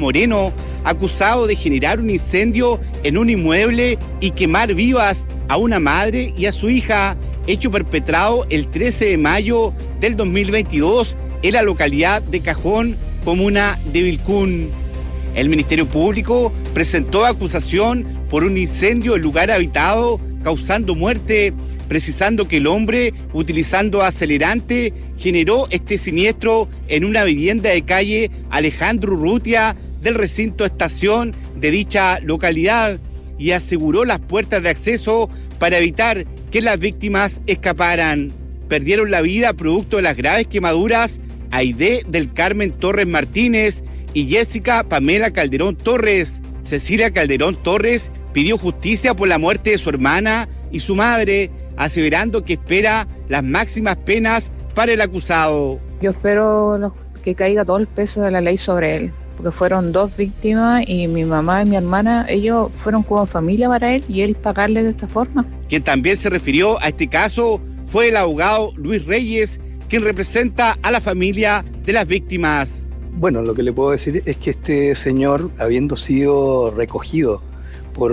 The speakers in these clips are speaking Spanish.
Moreno, acusado de generar un incendio en un inmueble y quemar vivas a una madre y a su hija, hecho perpetrado el 13 de mayo del 2022 en la localidad de Cajón, comuna de Vilcún. El Ministerio Público presentó acusación por un incendio en lugar habitado causando muerte, precisando que el hombre, utilizando acelerante, generó este siniestro en una vivienda de calle Alejandro Urrutia del recinto estación de dicha localidad y aseguró las puertas de acceso para evitar que las víctimas escaparan. Perdieron la vida producto de las graves quemaduras Aide del Carmen Torres Martínez y Jessica Pamela Calderón Torres. Cecilia Calderón Torres pidió justicia por la muerte de su hermana y su madre, aseverando que espera las máximas penas para el acusado. Yo espero que caiga todo el peso de la ley sobre él, porque fueron 2 víctimas y mi mamá y mi hermana, ellos fueron como familia para él y él pagarle de esa forma. Quien también se refirió a este caso fue el abogado Luis Reyes, quien representa a la familia de las víctimas. Bueno, lo que le puedo decir es que este señor, habiendo sido recogido por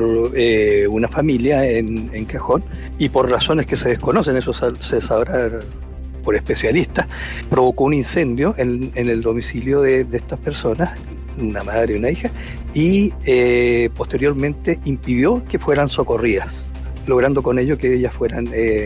una familia en Cajón, y por razones que se desconocen, eso se sabrá por especialistas, provocó un incendio en el domicilio de estas personas, una madre y una hija, y posteriormente impidió que fueran socorridas, logrando con ello que ellas fueran,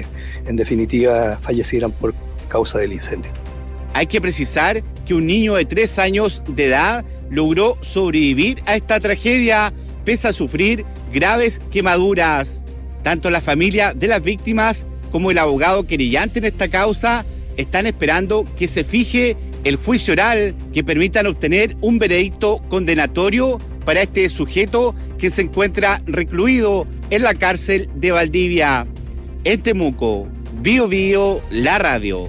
en definitiva, fallecieran por causa del incendio. Hay que precisar que un niño de 3 años de edad logró sobrevivir a esta tragedia, pese a sufrir graves quemaduras. Tanto la familia de las víctimas como el abogado querellante en esta causa están esperando que se fije el juicio oral que permitan obtener un veredicto condenatorio para este sujeto que se encuentra recluido en la cárcel de Valdivia. En Temuco, Bio Bio, la radio.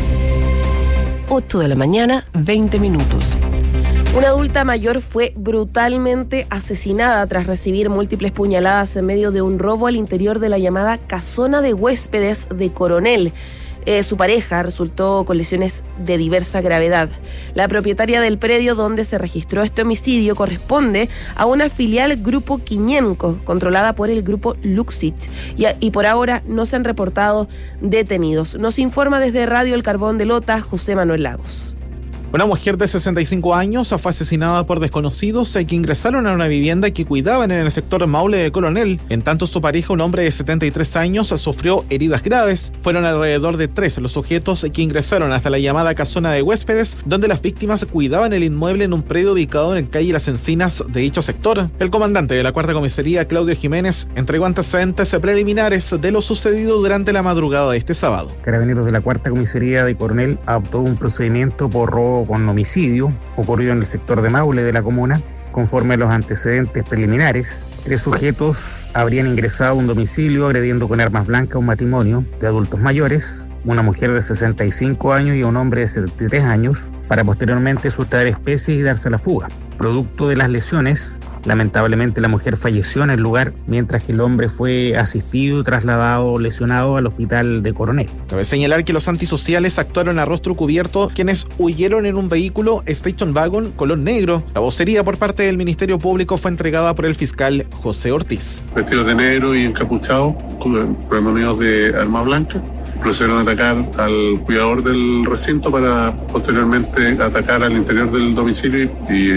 8 de la mañana, 20 minutos. Una adulta mayor fue brutalmente asesinada tras recibir múltiples puñaladas en medio de un robo al interior de la llamada casona de huéspedes de Coronel. Su pareja resultó con lesiones de diversa gravedad. La propietaria del predio donde se registró este homicidio corresponde a una filial Grupo Quiñenco, controlada por el Grupo Luxit, y por ahora no se han reportado detenidos. Nos informa desde Radio El Carbón de Lota, José Manuel Lagos. Una mujer de 65 años fue asesinada por desconocidos que ingresaron a una vivienda que cuidaban en el sector Maule de Coronel. En tanto, su pareja, un hombre de 73 años, sufrió heridas graves. Fueron alrededor de 3 los sujetos que ingresaron hasta la llamada casona de huéspedes, donde las víctimas cuidaban el inmueble en un predio ubicado en calle Las Encinas de dicho sector. El comandante de la Cuarta Comisaría, Claudio Jiménez, entregó antecedentes preliminares de lo sucedido durante la madrugada de este sábado. Carabineros de la Cuarta Comisaría de Coronel adoptó un procedimiento por robo con homicidio ocurrido en el sector de Maule de la comuna. Conforme a los antecedentes preliminares, 3 sujetos habrían ingresado a un domicilio agrediendo con armas blancas a un matrimonio de adultos mayores, una mujer de 65 años y a un hombre de 73 años, para posteriormente sustraer especies y darse a la fuga. Producto de las lesiones, lamentablemente la mujer falleció en el lugar, mientras que el hombre fue asistido y trasladado lesionado al hospital de Coronel. Cabe señalar que los antisociales actuaron a rostro cubierto, quienes huyeron en un vehículo Station Wagon color negro. La vocería por parte del Ministerio Público fue entregada por el fiscal José Ortiz. Vestidos de negro y encapuchados, premonidos de arma blanca, procedieron a atacar al cuidador del recinto para posteriormente atacar al interior del domicilio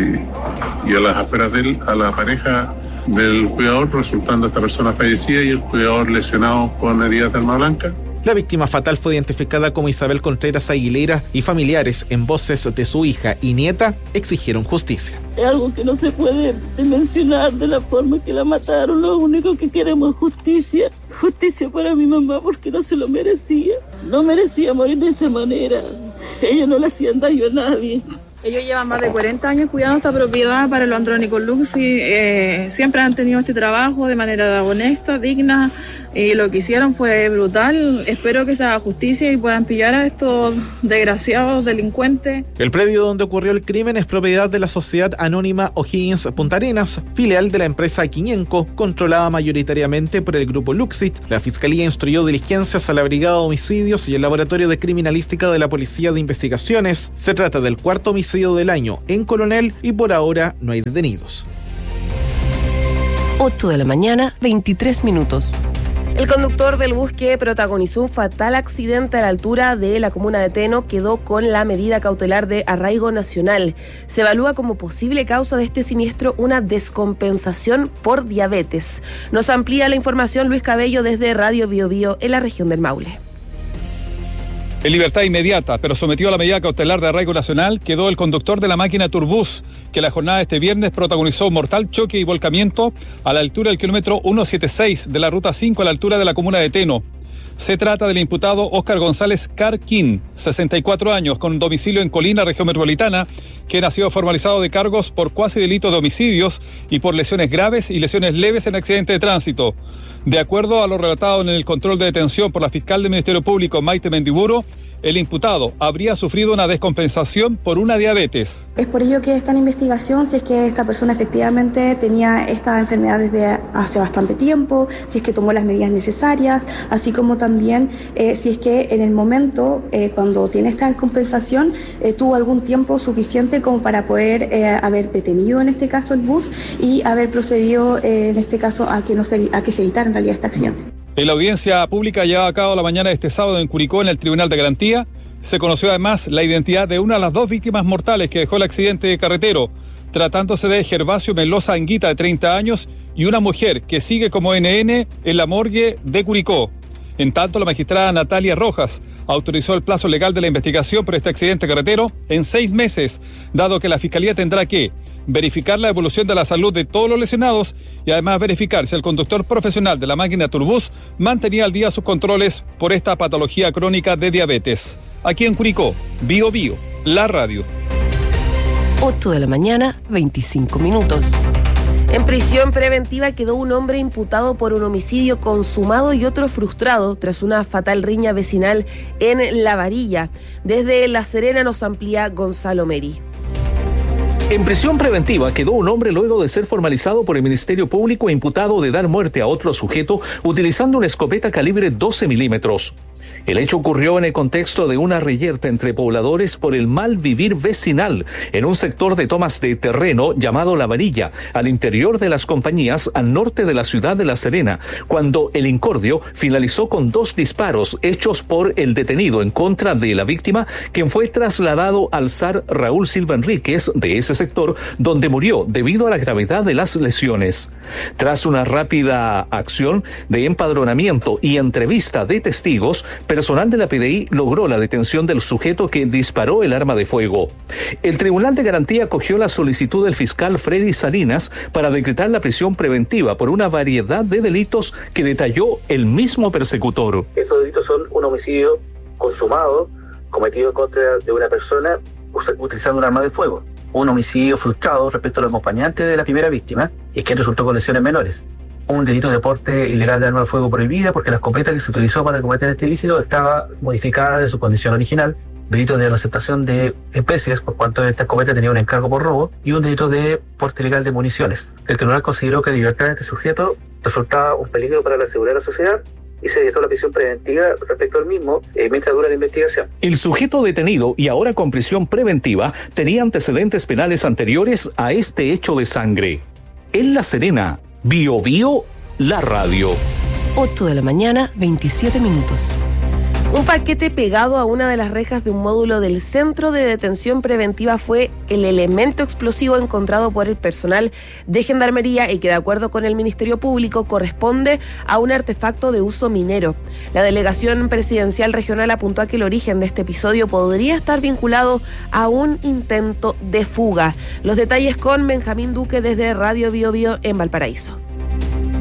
y a las afueras de él, a la pareja del cuidador, resultando esta persona fallecida y el cuidador lesionado con heridas de arma blanca. La víctima fatal fue identificada como Isabel Contreras Aguilera y familiares, en voces de su hija y nieta, exigieron justicia. Es algo que no se puede dimensionar de la forma que la mataron. Lo único que queremos es justicia. Justicia para mi mamá porque no se lo merecía. No merecía morir de esa manera. Ellos no le hacían daño a nadie. Ellos llevan más de 40 años cuidando esta propiedad para los Andrónicos Luxi. Siempre han tenido este trabajo de manera honesta, digna, Y lo que hicieron fue brutal. Espero que se haga justicia y puedan pillar a estos desgraciados delincuentes. El predio donde ocurrió el crimen es propiedad de la sociedad anónima O'Higgins Punta Arenas, filial de la empresa Quiñenco, controlada mayoritariamente por el grupo Luxit. La Fiscalía instruyó diligencias a la Brigada de Homicidios y el Laboratorio de Criminalística de la Policía de Investigaciones. Se trata del cuarto homicidio del año en Coronel y por ahora no hay detenidos. 8 de la mañana, 23 minutos. El conductor del bus que protagonizó un fatal accidente a la altura de la comuna de Teno quedó con la medida cautelar de arraigo nacional. Se evalúa como posible causa de este siniestro una descompensación por diabetes. Nos amplía la información Luis Cabello desde Radio Bio Bio en la región del Maule. En libertad inmediata, pero sometido a la medida cautelar de arraigo nacional, quedó el conductor de la máquina Turbus, que la jornada de este viernes protagonizó un mortal choque y volcamiento a la altura del kilómetro 176 de la ruta 5 a la altura de la comuna de Teno. Se trata del imputado Óscar González Carquín, 64 años, con domicilio en Colina, región metropolitana, quien ha sido formalizado de cargos por cuasi delito de homicidios y por lesiones graves y lesiones leves en accidente de tránsito. De acuerdo a lo relatado en el control de detención por la fiscal del Ministerio Público, Maite Mendiburo, el imputado habría sufrido una descompensación por una diabetes. Es por ello que está en investigación si es que esta persona efectivamente tenía esta enfermedad desde hace bastante tiempo, si es que tomó las medidas necesarias, así como también si es que en el momento cuando tiene esta descompensación tuvo algún tiempo suficiente como para poder haber detenido en este caso el bus y haber procedido en este caso a que se evitara en realidad este accidente. En la audiencia pública llevada a cabo la mañana de este sábado en Curicó, en el Tribunal de Garantía, se conoció además la identidad de una de las dos víctimas mortales que dejó el accidente carretero, tratándose de Gervasio Menloza Anguita, de 30 años, y una mujer que sigue como NN en la morgue de Curicó. En tanto, la magistrada Natalia Rojas autorizó el plazo legal de la investigación por este accidente carretero en 6 meses, dado que la Fiscalía tendrá que verificar la evolución de la salud de todos los lesionados y además verificar si el conductor profesional de la máquina Turbus mantenía al día sus controles por esta patología crónica de diabetes. Aquí en Curicó, Bio Bio, la radio. 8 de la mañana, 25 minutos. En prisión preventiva quedó un hombre imputado por un homicidio consumado y otro frustrado tras una fatal riña vecinal en La Varilla. Desde La Serena nos amplía Gonzalo Meri. En prisión preventiva quedó un hombre luego de ser formalizado por el Ministerio Público e imputado de dar muerte a otro sujeto utilizando una escopeta calibre 12 milímetros. El hecho ocurrió en el contexto de una reyerta entre pobladores por el mal vivir vecinal en un sector de tomas de terreno llamado La Varilla, al interior de las compañías al norte de la ciudad de La Serena, cuando el incordio finalizó con 2 disparos hechos por el detenido en contra de la víctima, quien fue trasladado al SAR Raúl Silva Enríquez de ese sector, donde murió debido a la gravedad de las lesiones. Tras una rápida acción de empadronamiento y entrevista de testigos, personal de la PDI logró la detención del sujeto que disparó el arma de fuego. El Tribunal de Garantía acogió la solicitud del fiscal Freddy Salinas para decretar la prisión preventiva por una variedad de delitos que detalló el mismo persecutor. Estos delitos son un homicidio consumado, cometido en contra de una persona utilizando un arma de fuego. Un homicidio frustrado respecto al acompañante de la primera víctima y que resultó con lesiones menores. Un delito de porte ilegal de arma de fuego prohibida porque la escopeta que se utilizó para cometer este ilícito estaba modificada de su condición original. Delito de receptación de especies por cuanto esta escopeta tenía un encargo por robo y un delito de porte ilegal de municiones. El tribunal consideró que la libertad de este sujeto resultaba un peligro para la seguridad de la sociedad y se decretó la prisión preventiva respecto al mismo mientras dura la investigación. El sujeto detenido y ahora con prisión preventiva tenía antecedentes penales anteriores a este hecho de sangre. En La Serena, Bio Bio, la radio. 8 de la mañana, 27 minutos. Un paquete pegado a una de las rejas de un módulo del Centro de Detención Preventiva fue el elemento explosivo encontrado por el personal de Gendarmería y que, de acuerdo con el Ministerio Público, corresponde a un artefacto de uso minero. La Delegación Presidencial Regional apuntó a que el origen de este episodio podría estar vinculado a un intento de fuga. Los detalles con Benjamín Duque desde Radio Bio Bio en Valparaíso.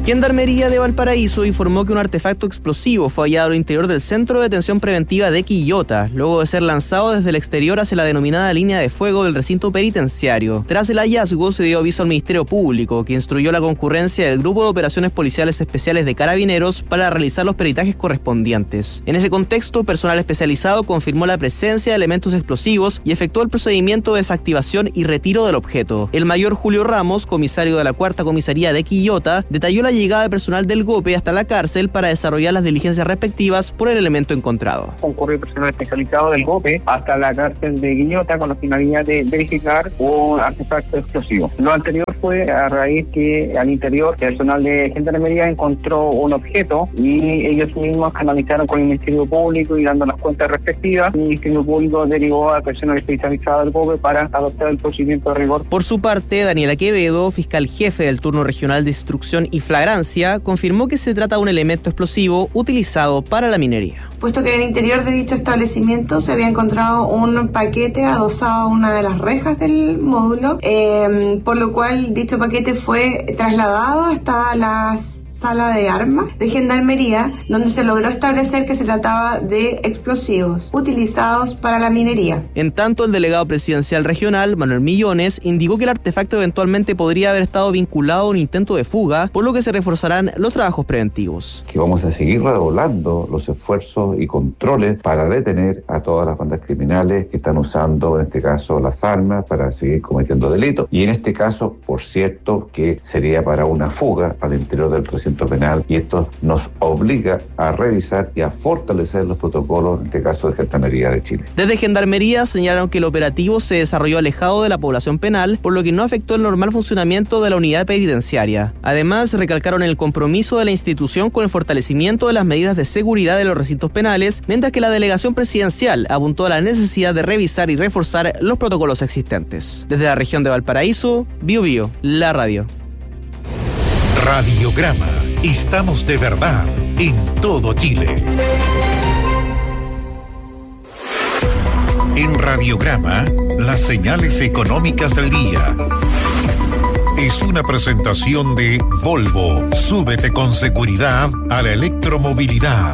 Gendarmería de Valparaíso informó que un artefacto explosivo fue hallado al interior del Centro de Detención Preventiva de Quillota, luego de ser lanzado desde el exterior hacia la denominada línea de fuego del recinto penitenciario. Tras el hallazgo se dio aviso al Ministerio Público, que instruyó la concurrencia del Grupo de Operaciones Policiales Especiales de Carabineros para realizar los peritajes correspondientes. En ese contexto, personal especializado confirmó la presencia de elementos explosivos y efectuó el procedimiento de desactivación y retiro del objeto. El mayor Julio Ramos, comisario de la Cuarta Comisaría de Quillota, detalló la llegada de personal del GOPE hasta la cárcel para desarrollar las diligencias respectivas por el elemento encontrado. Concurrió personal especializado del GOPE hasta la cárcel de Quillota con la finalidad de verificar un artefacto explosivo. Lo anterior fue a raíz que al interior el personal de Gendarmería encontró un objeto y ellos mismos canalizaron con el Ministerio Público y dando las cuentas respectivas. El Ministerio Público derivó al personal especializado del GOPE para adoptar el procedimiento de rigor. Por su parte, Daniela Quevedo, fiscal jefe del turno regional de instrucción y flagrancia, confirmó que se trata de un elemento explosivo utilizado para la minería. Puesto que en el interior de dicho establecimiento se había encontrado un paquete adosado a una de las rejas del módulo, por lo cual dicho paquete fue trasladado hasta las sala de armas de Gendarmería, donde se logró establecer que se trataba de explosivos utilizados para la minería. En tanto, el delegado presidencial regional, Manuel Millones, indicó que el artefacto eventualmente podría haber estado vinculado a un intento de fuga, por lo que se reforzarán los trabajos preventivos. Que vamos a seguir redoblando los esfuerzos y controles para detener a todas las bandas criminales que están usando, en este caso, las armas para seguir cometiendo delitos. Y en este caso, por cierto, que sería para una fuga al interior del recinto penal, y esto nos obliga a revisar y a fortalecer los protocolos, en este caso de Gendarmería de Chile. Desde Gendarmería señalaron que el operativo se desarrolló alejado de la población penal, por lo que no afectó el normal funcionamiento de la unidad penitenciaria. Además, recalcaron el compromiso de la institución con el fortalecimiento de las medidas de seguridad de los recintos penales, mientras que la delegación presidencial apuntó a la necesidad de revisar y reforzar los protocolos existentes. Desde la región de Valparaíso, Biobío, la radio. Radiograma. Estamos de verdad en todo Chile. En Radiograma, las señales económicas del día. Es una presentación de Volvo. Súbete con seguridad a la electromovilidad.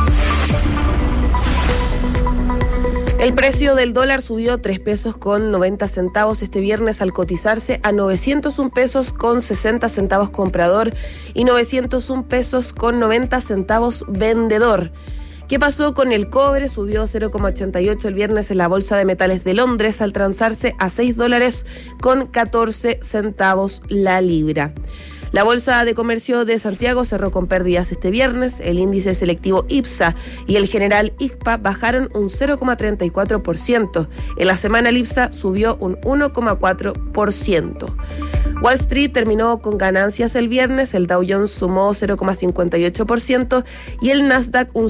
El precio del dólar subió 3 pesos con 90 centavos este viernes al cotizarse a 901 pesos con 60 centavos comprador y 901 pesos con 90 centavos vendedor. ¿Qué pasó con el cobre? Subió 0,88 el viernes en la Bolsa de Metales de Londres al transarse a $6 con 14 centavos la libra. La Bolsa de Comercio de Santiago cerró con pérdidas este viernes. El índice selectivo IPSA y el general ICPA bajaron un 0,34%. En la semana el IPSA subió un 1,4%. Wall Street terminó con ganancias el viernes. El Dow Jones sumó 0,58% y el Nasdaq un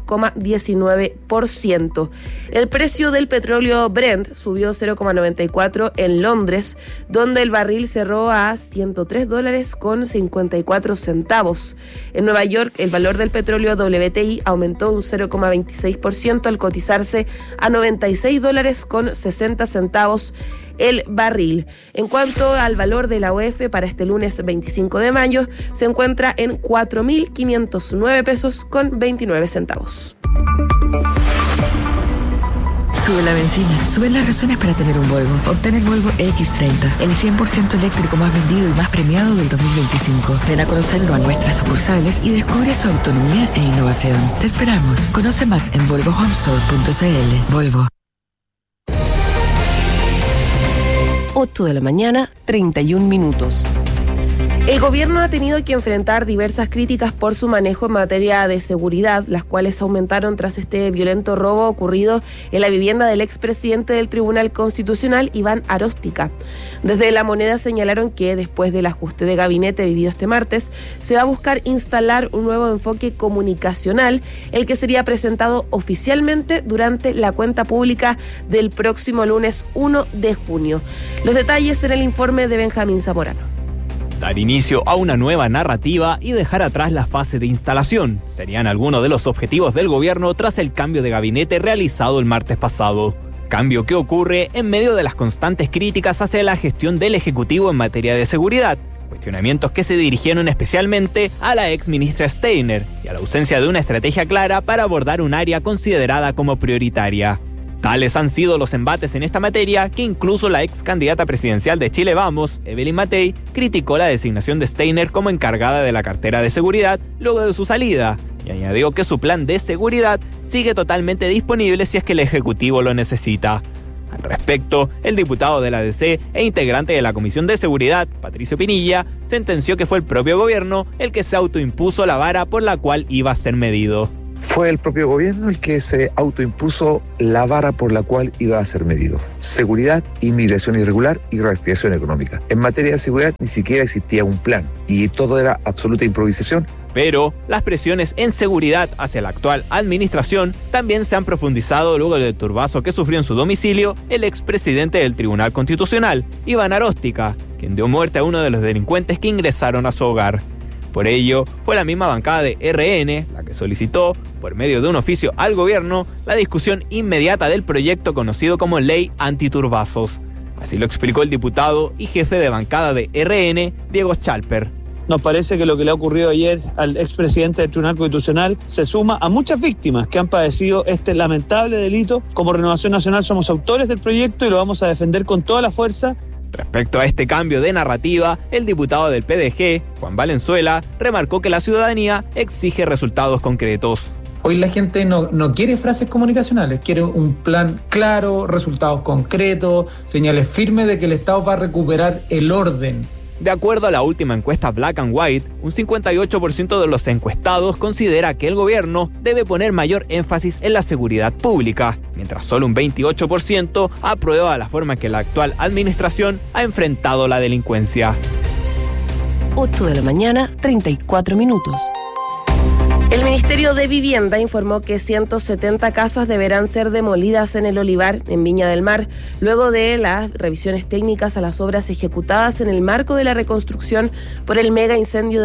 0,19%. El precio del petróleo Brent subió 0,94 en Londres, donde el barril cerró a $103 con 54 centavos. En Nueva York, el valor del petróleo WTI aumentó un 0,26% al cotizarse a $96 con 60 centavos el barril. En cuanto al valor de la OF para este lunes 25 de mayo, se encuentra en 4.509 pesos con 29 centavos. Sube la benzina, suben las razones para tener un Volvo. Obtén el Volvo X30, el 100% eléctrico más vendido y más premiado del 2025. Ven a conocerlo a nuestras sucursales y descubre su autonomía e innovación. Te esperamos. Conoce más en volvohomestore.cl. Volvo. 8 de la mañana, 31 minutos. El gobierno ha tenido que enfrentar diversas críticas por su manejo en materia de seguridad, las cuales aumentaron tras este violento robo ocurrido en la vivienda del expresidente del Tribunal Constitucional, Iván Aróstica. Desde La Moneda señalaron que después del ajuste de gabinete vivido este martes, se va a buscar instalar un nuevo enfoque comunicacional, el que sería presentado oficialmente durante la cuenta pública del próximo lunes 1 de junio. Los detalles en el informe de Benjamín Zamorano. Dar inicio a una nueva narrativa y dejar atrás la fase de instalación serían algunos de los objetivos del gobierno tras el cambio de gabinete realizado el martes pasado. Cambio que ocurre en medio de las constantes críticas hacia la gestión del Ejecutivo en materia de seguridad, cuestionamientos que se dirigieron especialmente a la ex ministra Steiner y a la ausencia de una estrategia clara para abordar un área considerada como prioritaria. Tales han sido los embates en esta materia que incluso la ex candidata presidencial de Chile Vamos, Evelyn Matei, criticó la designación de Steiner como encargada de la cartera de seguridad luego de su salida y añadió que su plan de seguridad sigue totalmente disponible si es que el Ejecutivo lo necesita. Al respecto, el diputado de la DC e integrante de la Comisión de Seguridad, Patricio Pinilla, sentenció que fue el propio gobierno el que se autoimpuso la vara por la cual iba a ser medido. Fue el propio gobierno el que se autoimpuso la vara por la cual iba a ser medido. Seguridad, inmigración irregular y reactivación económica. En materia de seguridad ni siquiera existía un plan y todo era absoluta improvisación. Pero las presiones en seguridad hacia la actual administración también se han profundizado luego del turbazo que sufrió en su domicilio el expresidente del Tribunal Constitucional, Iván Aróstica, quien dio muerte a uno de los delincuentes que ingresaron a su hogar. Por ello, fue la misma bancada de RN la que solicitó, por medio de un oficio al gobierno, la discusión inmediata del proyecto conocido como Ley Antiturbazos. Así lo explicó el diputado y jefe de bancada de RN, Diego Schalper. Nos parece que lo que le ha ocurrido ayer al expresidente del Tribunal Constitucional se suma a muchas víctimas que han padecido este lamentable delito. Como Renovación Nacional somos autores del proyecto y lo vamos a defender con toda la fuerza. Respecto a este cambio de narrativa, el diputado del PDG, Juan Valenzuela, remarcó que la ciudadanía exige resultados concretos. Hoy la gente no quiere frases comunicacionales, quiere un plan claro, resultados concretos, señales firmes de que el Estado va a recuperar el orden. De acuerdo a la última encuesta Black and White, un 58% de los encuestados considera que el gobierno debe poner mayor énfasis en la seguridad pública, mientras solo un 28% aprueba la forma en que la actual administración ha enfrentado la delincuencia. 8 de la mañana, 34 minutos. El Ministerio de Vivienda informó que 170 casas deberán ser demolidas en el Olivar, en Viña del Mar, luego de las revisiones técnicas a las obras ejecutadas en el marco de la reconstrucción por el mega incendio de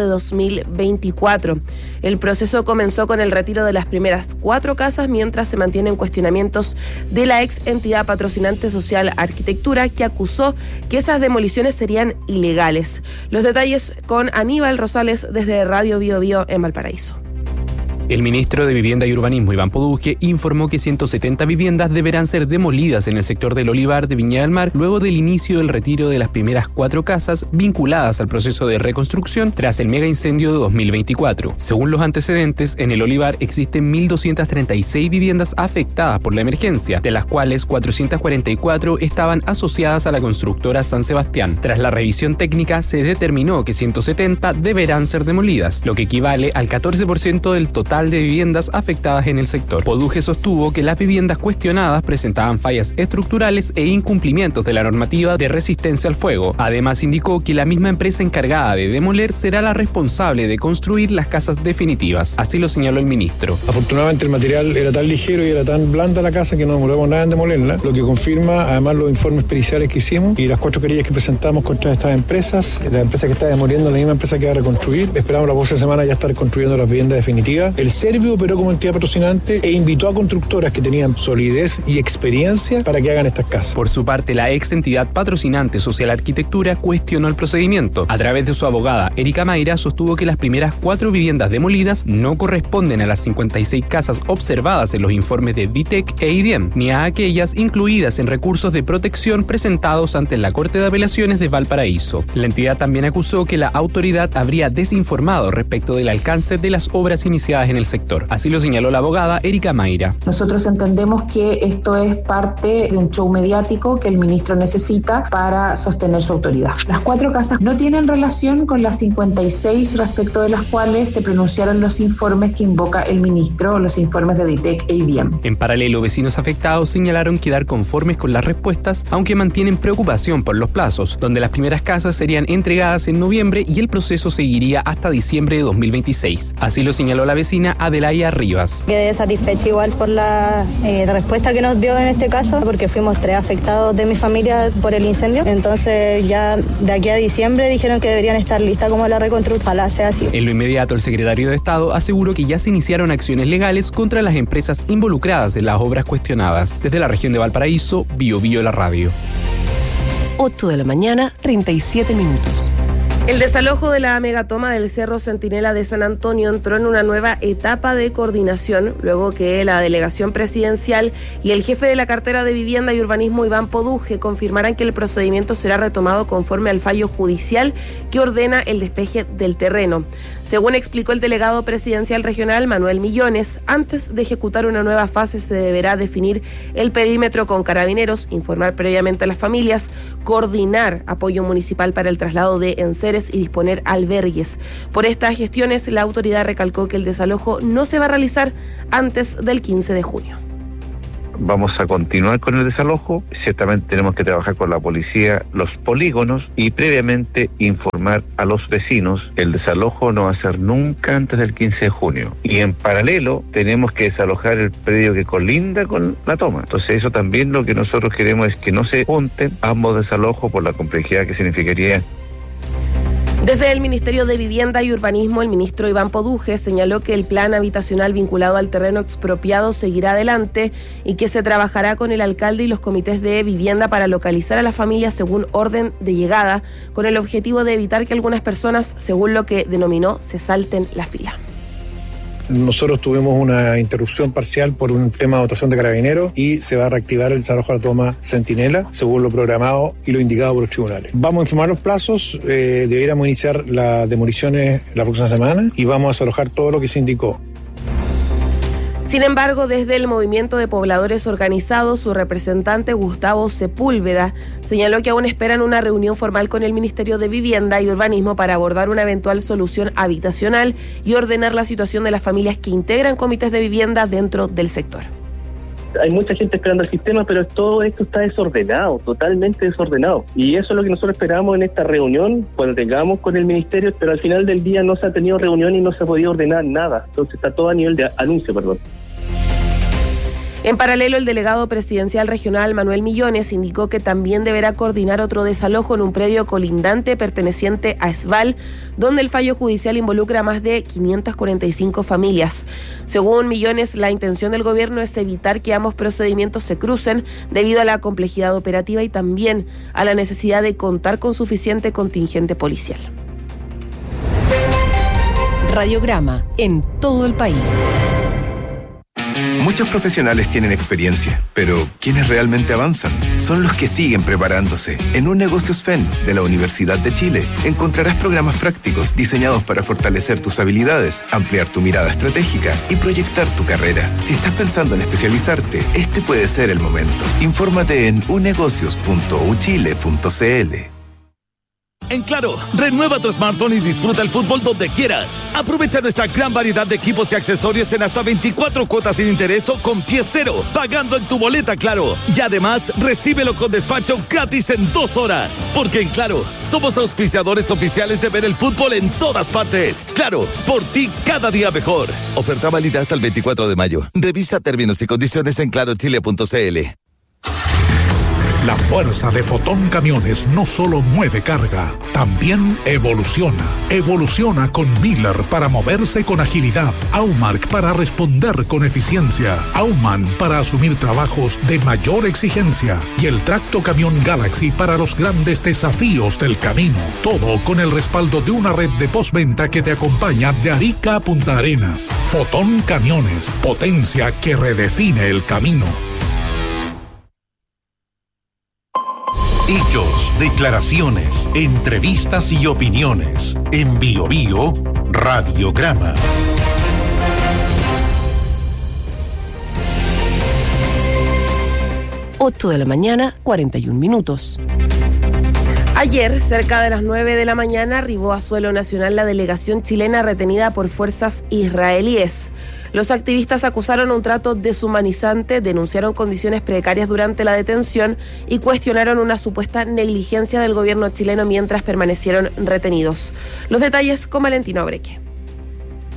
2024. El proceso comenzó con el retiro de las primeras 4 casas, mientras se mantienen cuestionamientos de la ex entidad patrocinante Social Arquitectura, que acusó que esas demoliciones serían ilegales. Los detalles con Aníbal Rosales desde Radio Bio Bio en Valparaíso. El ministro de Vivienda y Urbanismo, Iván Poduje, informó que 170 viviendas deberán ser demolidas en el sector del Olivar de Viña del Mar luego del inicio del retiro de las primeras 4 casas vinculadas al proceso de reconstrucción tras el mega incendio de 2024. Según los antecedentes, en el Olivar existen 1.236 viviendas afectadas por la emergencia, de las cuales 444 estaban asociadas a la constructora San Sebastián. Tras la revisión técnica, se determinó que 170 deberán ser demolidas, lo que equivale al 14% del total de viviendas afectadas en el sector. Poduje sostuvo que las viviendas cuestionadas presentaban fallas estructurales e incumplimientos de la normativa de resistencia al fuego. Además, indicó que la misma empresa encargada de demoler será la responsable de construir las casas definitivas. Así lo señaló el ministro. Afortunadamente el material era tan ligero y era tan blanda la casa que no demoramos nada en demolerla, lo que confirma además los informes periciales que hicimos y las 4 querellas que presentamos contra estas empresas. La empresa que está demoliendo es la misma empresa que va a reconstruir. Esperamos la próxima semana ya estar construyendo las viviendas definitivas. El Servio operó como entidad patrocinante e invitó a constructoras que tenían solidez y experiencia para que hagan estas casas. Por su parte, la ex entidad patrocinante Social Arquitectura cuestionó el procedimiento. A través de su abogada, Erika Mayra, sostuvo que las primeras 4 viviendas demolidas no corresponden a las 56 casas observadas en los informes de VITEC e IDEM, ni a aquellas incluidas en recursos de protección presentados ante la Corte de Apelaciones de Valparaíso. La entidad también acusó que la autoridad habría desinformado respecto del alcance de las obras iniciadas en el sector. Así lo señaló la abogada Erika Mayra. Nosotros entendemos que esto es parte de un show mediático que el ministro necesita para sostener su autoridad. Las 4 casas no tienen relación con las 56 respecto de las cuales se pronunciaron los informes que invoca el ministro, los informes de DITEC e IDIEM. En paralelo, vecinos afectados señalaron quedar conformes con las respuestas, aunque mantienen preocupación por los plazos, donde las primeras casas serían entregadas en noviembre y el proceso seguiría hasta diciembre de 2026. Así lo señaló la vecina Adelaya Rivas. Quedé satisfecha igual por la respuesta que nos dio en este caso, porque fuimos 3 afectados de mi familia por el incendio. Entonces ya de aquí a diciembre dijeron que deberían estar listas como la reconstrucción. Ojalá sea así. En lo inmediato, el secretario de Estado aseguró que ya se iniciaron acciones legales contra las empresas involucradas en las obras cuestionadas. Desde la región de Valparaíso, Bio Bio la radio. 8 de la mañana, 37 minutos. El desalojo de la megatoma del Cerro Centinela de San Antonio entró en una nueva etapa de coordinación, luego que la delegación presidencial y el jefe de la cartera de Vivienda y Urbanismo, Iván Poduje, confirmaran que el procedimiento será retomado conforme al fallo judicial que ordena el despeje del terreno. Según explicó el delegado presidencial regional, Manuel Millones, antes de ejecutar una nueva fase se deberá definir el perímetro con carabineros, informar previamente a las familias, coordinar apoyo municipal para el traslado de enseres y disponer albergues. Por estas gestiones, la autoridad recalcó que el desalojo no se va a realizar antes del 15 de junio. Vamos a continuar con el desalojo. Ciertamente tenemos que trabajar con la policía los polígonos y previamente informar a los vecinos. El desalojo no va a ser nunca antes del 15 de junio. Y en paralelo tenemos que desalojar el predio que colinda con la toma. Entonces eso también lo que nosotros queremos es que no se junten ambos desalojos por la complejidad que significaría. Desde el Ministerio de Vivienda y Urbanismo, el ministro Iván Poduje señaló que el plan habitacional vinculado al terreno expropiado seguirá adelante y que se trabajará con el alcalde y los comités de vivienda para localizar a las familias según orden de llegada, con el objetivo de evitar que algunas personas, según lo que denominó, se salten la fila. Nosotros tuvimos una interrupción parcial por un tema de dotación de carabineros y se va a reactivar el desalojo de la toma Centinela según lo programado y lo indicado por los tribunales. Vamos a informar los plazos, debiéramos iniciar las demoliciones la próxima semana y vamos a desalojar todo lo que se indicó. Sin embargo, desde el Movimiento de Pobladores Organizados, su representante Gustavo Sepúlveda señaló que aún esperan una reunión formal con el Ministerio de Vivienda y Urbanismo para abordar una eventual solución habitacional y ordenar la situación de las familias que integran comités de vivienda dentro del sector. Hay mucha gente esperando el sistema, pero todo esto está desordenado, totalmente desordenado. Y eso es lo que nosotros esperamos en esta reunión, cuando tengamos con el ministerio, pero al final del día no se ha tenido reunión y no se ha podido ordenar nada. Entonces está todo a nivel de anuncio, perdón. En paralelo, el delegado presidencial regional Manuel Millones indicó que también deberá coordinar otro desalojo en un predio colindante perteneciente a Esval, donde el fallo judicial involucra a más de 545 familias. Según Millones, la intención del gobierno es evitar que ambos procedimientos se crucen debido a la complejidad operativa y también a la necesidad de contar con suficiente contingente policial. Radiograma en todo el país. Muchos profesionales tienen experiencia, pero quienes realmente avanzan son los que siguen preparándose. En Un Negocios FEN de la Universidad de Chile encontrarás programas prácticos diseñados para fortalecer tus habilidades, ampliar tu mirada estratégica y proyectar tu carrera. Si estás pensando en especializarte, este puede ser el momento. Infórmate en unegocios.uchile.cl. En Claro, renueva tu smartphone y disfruta el fútbol donde quieras. Aprovecha nuestra gran variedad de equipos y accesorios en hasta 24 cuotas sin interés o con pie cero, pagando en tu boleta Claro. Y además, recíbelo con despacho gratis en 2 horas. Porque en Claro, somos auspiciadores oficiales de ver el fútbol en todas partes. Claro, por ti cada día mejor. Oferta válida hasta el 24 de mayo. Revisa términos y condiciones en clarochile.cl. La fuerza de Fotón Camiones no solo mueve carga, también evoluciona. Evoluciona con Miller para moverse con agilidad, Aumark para responder con eficiencia, Aumann para asumir trabajos de mayor exigencia y el tracto camión Galaxy para los grandes desafíos del camino. Todo con el respaldo de una red de postventa que te acompaña de Arica a Punta Arenas. Fotón Camiones, potencia que redefine el camino. Hechos, declaraciones, entrevistas y opiniones. En Bio Bio, Radiograma. Ocho de la mañana, 41 minutos. Ayer, cerca de las 9 de la mañana, arribó a suelo nacional la delegación chilena retenida por fuerzas israelíes. Los activistas acusaron un trato deshumanizante, denunciaron condiciones precarias durante la detención y cuestionaron una supuesta negligencia del gobierno chileno mientras permanecieron retenidos. Los detalles con Valentino Breque.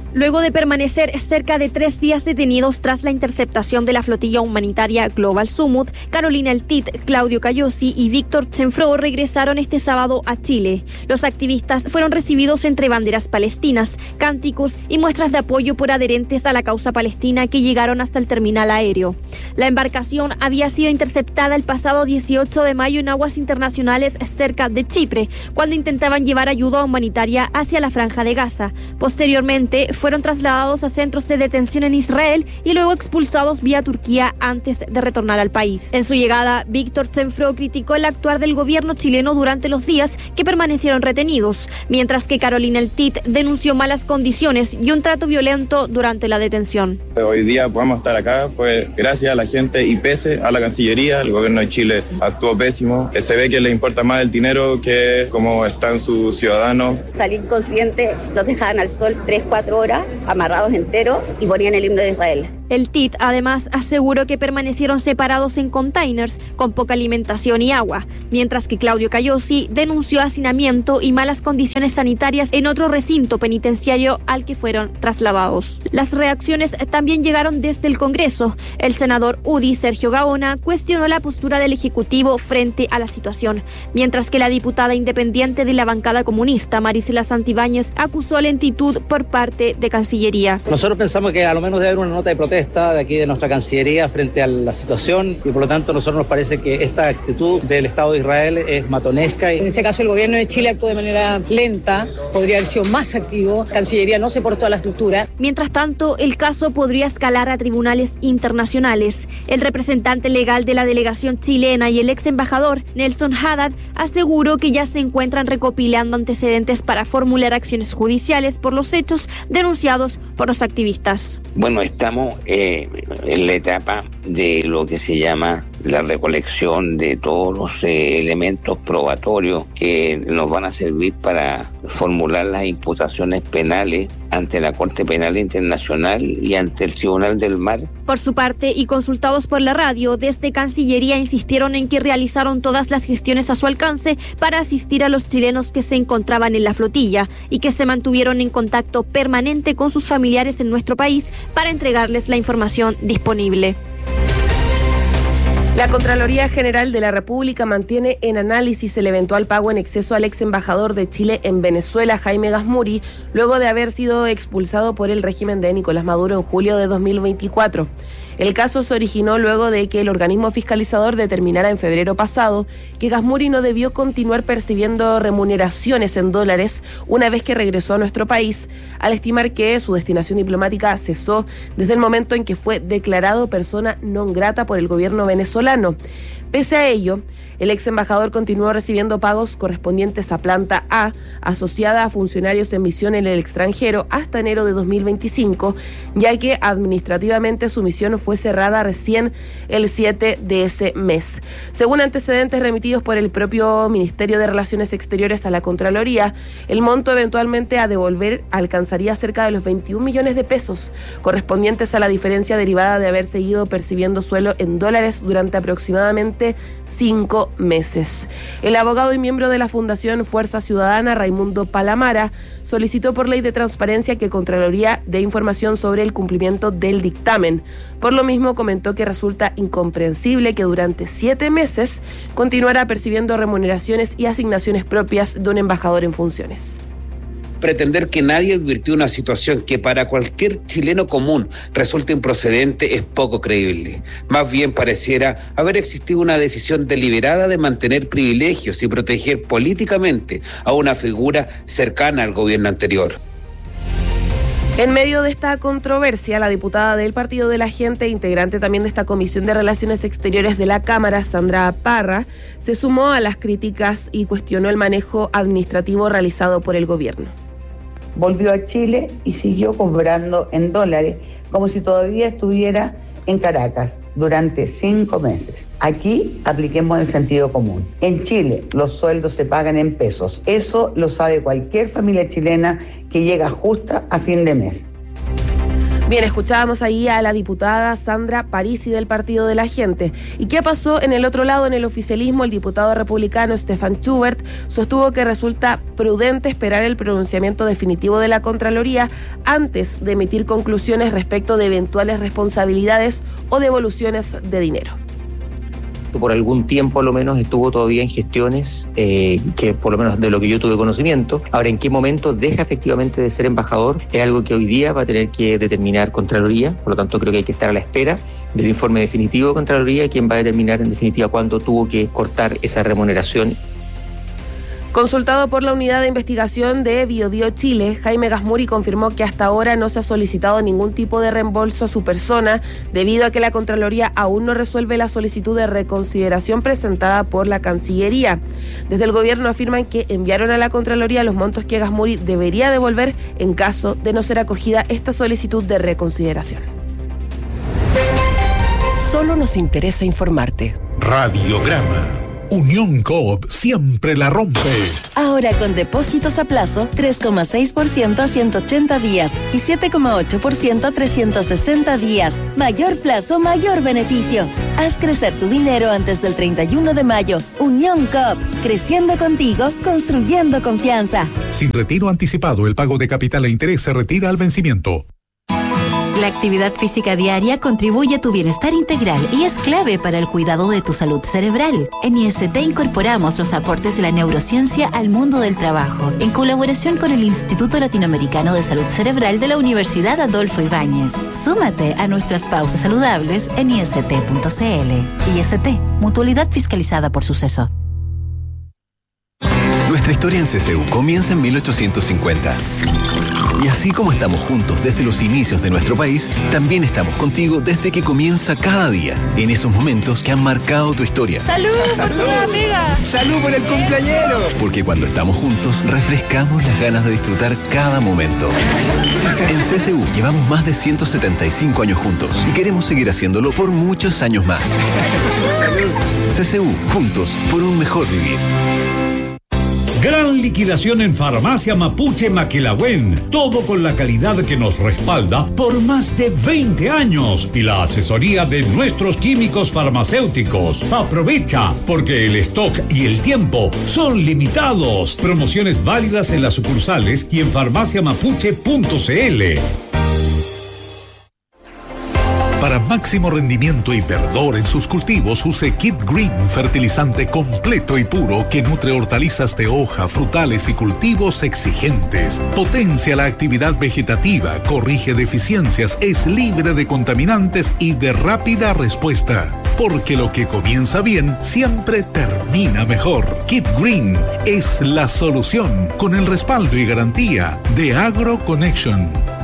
Luego de permanecer cerca de 3 días detenidos tras la interceptación de la flotilla humanitaria Global Summit, Carolina El Tit, Claudio Cayosi y Víctor Chenfro regresaron este sábado a Chile. Los activistas fueron recibidos entre banderas palestinas, cánticos y muestras de apoyo por adherentes a la causa palestina que llegaron hasta el terminal aéreo. La embarcación había sido interceptada el pasado 18 de mayo en aguas internacionales cerca de Chipre, cuando intentaban llevar ayuda humanitaria hacia la Franja de Gaza. Posteriormente, fueron trasladados a centros de detención en Israel y luego expulsados vía Turquía antes de retornar al país. En su llegada, Víctor Chenfro criticó el actuar del gobierno chileno durante los días que permanecieron retenidos, mientras que Carolina El Tit denunció malas condiciones y un trato violento durante la detención. Hoy día podemos estar acá fue gracias a la gente y pese a la Cancillería. El gobierno de Chile actuó pésimo. Se ve que le importa más el dinero que cómo están sus ciudadanos. Salí inconsciente, los dejaban al sol 3-4 horas, amarrados enteros, y ponían el himno de Israel. El Tit además aseguró que permanecieron separados en containers con poca alimentación y agua, mientras que Claudio Cayosi denunció hacinamiento y malas condiciones sanitarias en otro recinto penitenciario al que fueron trasladados. Las reacciones también llegaron desde el Congreso. El senador UDI, Sergio Gaona, cuestionó la postura del Ejecutivo frente a la situación, mientras que la diputada independiente de la bancada comunista, Marisela Santibáñez, acusó lentitud por parte de Cancillería. Nosotros pensamos que a lo menos debe haber una nota de protesta de aquí de nuestra Cancillería frente a la situación y por lo tanto a nosotros nos parece que esta actitud del Estado de Israel es matonesca. En este caso el gobierno de Chile actuó de manera lenta, podría haber sido más activo, Cancillería no se portó a la estructura. Mientras tanto, el caso podría escalar a tribunales internacionales. El representante legal de la delegación chilena y el ex embajador Nelson Haddad aseguró que ya se encuentran recopilando antecedentes para formular acciones judiciales por los hechos denunciados por los activistas. Bueno, estamos en la etapa de lo que se llama la recolección de todos los elementos probatorios que nos van a servir para formular las imputaciones penales ante la Corte Penal Internacional y ante el Tribunal del Mar. Por su parte, y consultados por la radio, desde Cancillería insistieron en que realizaron todas las gestiones a su alcance para asistir a los chilenos que se encontraban en la flotilla y que se mantuvieron en contacto permanente con sus familiares en nuestro país para entregarles la información disponible. La Contraloría General de la República mantiene en análisis el eventual pago en exceso al ex embajador de Chile en Venezuela, Jaime Gazmuri, luego de haber sido expulsado por el régimen de Nicolás Maduro en julio de 2024. El caso se originó luego de que el organismo fiscalizador determinara en febrero pasado que Gazmuri no debió continuar percibiendo remuneraciones en dólares una vez que regresó a nuestro país, al estimar que su destinación diplomática cesó desde el momento en que fue declarado persona non grata por el gobierno venezolano. Pese a ello, el ex embajador continuó recibiendo pagos correspondientes a Planta A, asociada a funcionarios en misión en el extranjero, hasta enero de 2025, ya que administrativamente su misión fue cerrada recién el 7 de ese mes. Según antecedentes remitidos por el propio Ministerio de Relaciones Exteriores a la Contraloría, el monto eventualmente a devolver alcanzaría cerca de los 21 millones de pesos, correspondientes a la diferencia derivada de haber seguido percibiendo sueldo en dólares durante aproximadamente 5 meses. El abogado y miembro de la Fundación Fuerza Ciudadana, Raimundo Palamara, solicitó por ley de transparencia que Contraloría dé información sobre el cumplimiento del dictamen. Por lo mismo, comentó que resulta incomprensible que durante 7 meses continuara percibiendo remuneraciones y asignaciones propias de un embajador en funciones. Pretender que nadie advirtió una situación que para cualquier chileno común resulte improcedente es poco creíble. Más bien pareciera haber existido una decisión deliberada de mantener privilegios y proteger políticamente a una figura cercana al gobierno anterior. En medio de esta controversia, la diputada del Partido de la Gente, integrante también de esta Comisión de Relaciones Exteriores de la Cámara, Sandra Parra, se sumó a las críticas y cuestionó el manejo administrativo realizado por el gobierno. Volvió a Chile y siguió cobrando en dólares, como si todavía estuviera en Caracas durante 5 meses. Aquí apliquemos el sentido común. En Chile los sueldos se pagan en pesos. Eso lo sabe cualquier familia chilena que llega justa a fin de mes. Bien, escuchábamos ahí a la diputada Sandra Parisi del Partido de la Gente. ¿Y qué pasó en el otro lado, en el oficialismo? El diputado republicano Stefan Schubert sostuvo que resulta prudente esperar el pronunciamiento definitivo de la Contraloría antes de emitir conclusiones respecto de eventuales responsabilidades o devoluciones de dinero. Por algún tiempo a lo menos estuvo todavía en gestiones que por lo menos de lo que yo tuve conocimiento. Ahora, ¿en qué momento deja efectivamente de ser embajador? Es algo que hoy día va a tener que determinar Contraloría, por lo tanto creo que hay que estar a la espera del informe definitivo de Contraloría, quien va a determinar en definitiva cuándo tuvo que cortar esa remuneración. Consultado por la Unidad de Investigación de BioBio Chile, Jaime Gasmuri confirmó que hasta ahora no se ha solicitado ningún tipo de reembolso a su persona debido a que la Contraloría aún no resuelve la solicitud de reconsideración presentada por la Cancillería. Desde el gobierno afirman que enviaron a la Contraloría los montos que Gasmuri debería devolver en caso de no ser acogida esta solicitud de reconsideración. Solo nos interesa informarte. Radiograma. Unión Coop siempre la rompe. Ahora con depósitos a plazo, 3,6% a 180 días y 7,8% a 360 días. Mayor plazo, mayor beneficio. Haz crecer tu dinero antes del 31 de mayo. Unión Coop, creciendo contigo, construyendo confianza. Sin retiro anticipado, el pago de capital e interés se retira al vencimiento. La actividad física diaria contribuye a tu bienestar integral y es clave para el cuidado de tu salud cerebral. En IST incorporamos los aportes de la neurociencia al mundo del trabajo, en colaboración con el Instituto Latinoamericano de Salud Cerebral de la Universidad Adolfo Ibáñez. Súmate a nuestras pausas saludables en ist.cl. IST, mutualidad fiscalizada por Suceso. Nuestra historia en CCU comienza en 1850. Y así como estamos juntos desde los inicios de nuestro país, también estamos contigo desde que comienza cada día, en esos momentos que han marcado tu historia. ¡Salud por tu nueva amiga! ¡Salud por el cumpleañero! Porque cuando estamos juntos, refrescamos las ganas de disfrutar cada momento. En CCU llevamos más de 175 años juntos y queremos seguir haciéndolo por muchos años más. ¡Salud! CCU, juntos por un mejor vivir. Gran liquidación en Farmacia Mapuche Maquelahuen. Todo con la calidad que nos respalda por más de 20 años y la asesoría de nuestros químicos farmacéuticos. Aprovecha, porque el stock y el tiempo son limitados. Promociones válidas en las sucursales y en farmaciamapuche.cl. Para máximo rendimiento y verdor en sus cultivos, use Kid Green, fertilizante completo y puro que nutre hortalizas de hoja, frutales y cultivos exigentes. Potencia la actividad vegetativa, corrige deficiencias, es libre de contaminantes y de rápida respuesta. Porque lo que comienza bien siempre termina mejor. Kid Green es la solución, con el respaldo y garantía de AgroConnection.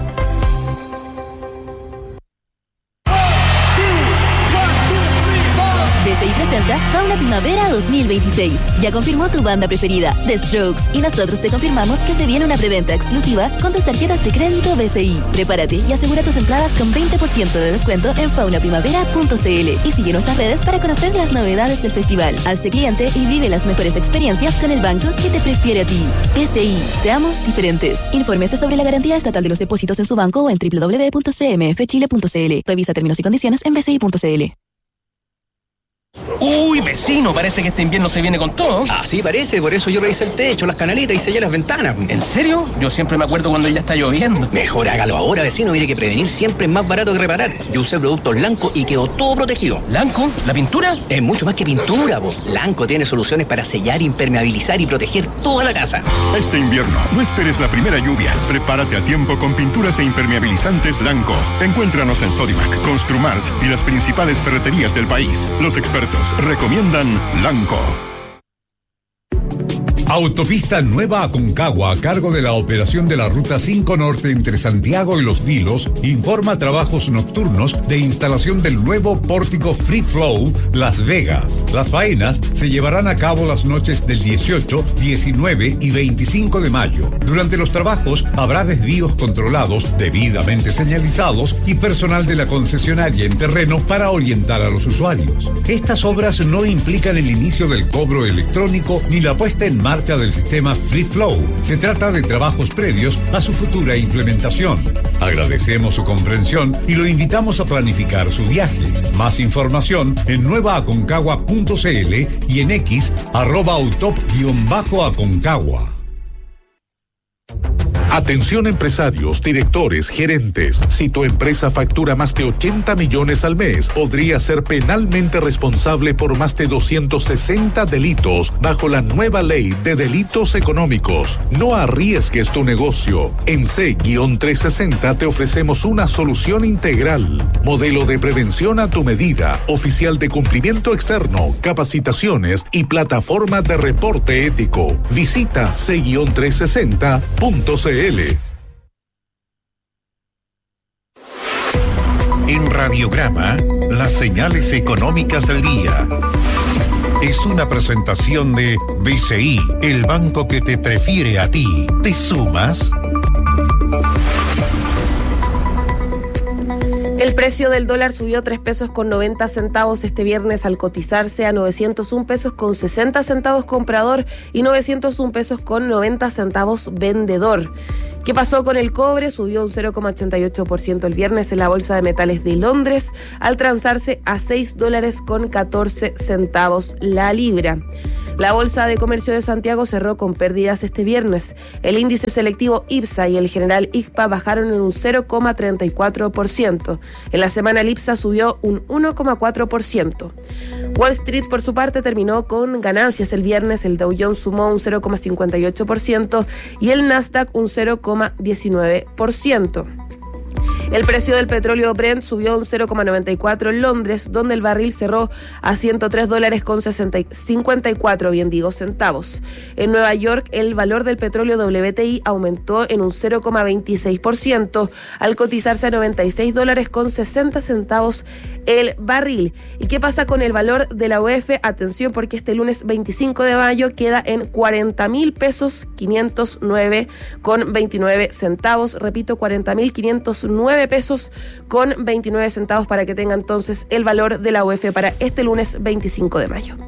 BCI presenta Fauna Primavera 2026. Ya confirmó tu banda preferida, The Strokes, y nosotros te confirmamos que se viene una preventa exclusiva con tus tarjetas de crédito BCI. Prepárate y asegura tus entradas con 20% de descuento en faunaprimavera.cl y sigue nuestras redes para conocer las novedades del festival. Hazte cliente y vive las mejores experiencias con el banco que te prefiere a ti. BCI, seamos diferentes. Infórmese sobre la garantía estatal de los depósitos en su banco o en www.cmfchile.cl. Revisa términos y condiciones en bci.cl. Uy, vecino, parece que este invierno se viene con todo. Ah, sí, parece, por eso yo revisé el techo, las canaletas y sellé las ventanas. ¿En serio? Yo siempre me acuerdo cuando ya está lloviendo. Mejor hágalo ahora, vecino, mire que prevenir siempre es más barato que reparar. Yo usé productos Lanco y quedó todo protegido. ¿Lanco? ¿La pintura? Es mucho más que pintura, po. Lanco tiene soluciones para sellar, impermeabilizar y proteger toda la casa. Este invierno, no esperes la primera lluvia. Prepárate a tiempo con pinturas e impermeabilizantes Lanco. Encuéntranos en Sodimac, Construmart y las principales ferreterías del país. Los expertos recomiendan Lanco. Autopista Nueva Aconcagua, a cargo de la operación de la Ruta 5 Norte entre Santiago y Los Vilos, informa trabajos nocturnos de instalación del nuevo pórtico Free Flow Las Vegas. Las faenas se llevarán a cabo las noches del 18, 19 y 25 de mayo. Durante los trabajos habrá desvíos controlados, debidamente señalizados y personal de la concesionaria en terreno para orientar a los usuarios. Estas obras no implican el inicio del cobro electrónico ni la puesta en marcha marcha del sistema Free Flow. Se trata de trabajos previos a su futura implementación. Agradecemos su comprensión y lo invitamos a planificar su viaje. Más información en nuevaaconcagua.cl y en X @utop_aconcagua. Atención empresarios, directores, gerentes. Si tu empresa factura más de 80 millones al mes, podría ser penalmente responsable por más de 260 delitos bajo la nueva ley de delitos económicos. No arriesgues tu negocio. En C-360 te ofrecemos una solución integral. Modelo de prevención a tu medida, oficial de cumplimiento externo, capacitaciones y plataforma de reporte ético. Visita C-360.cl. En Radiograma, las señales económicas del día. Es una presentación de BCI, el banco que te prefiere a ti. ¿Te sumas? El precio del dólar subió 3 pesos con 90 centavos este viernes al cotizarse a 901 pesos con 60 centavos comprador y 901 pesos con 90 centavos vendedor. ¿Qué pasó con el cobre? Subió un 0,88% el viernes en la Bolsa de Metales de Londres al transarse a $6 con 14 centavos la libra. La Bolsa de Comercio de Santiago cerró con pérdidas este viernes. El índice selectivo IPSA y el general ICPA bajaron en un 0,34%. En la semana el IPSA subió un 1,4%. Wall Street, por su parte, terminó con ganancias el viernes. El Dow Jones sumó un 0,58% y el Nasdaq un 0,19%. El precio del petróleo Brent subió un 0,94 en Londres, donde el barril cerró a $103 con 54 centavos. En Nueva York, el valor del petróleo WTI aumentó en un 0,26% al cotizarse a $96 con 60 centavos el barril. ¿Y qué pasa con el valor de la UF? Atención, porque este lunes 25 de mayo queda en 40.000 pesos 509 con 29 centavos. Repito, 40.509 pesos con 29 centavos para que tenga entonces el valor de la UF para este lunes 25 de mayo.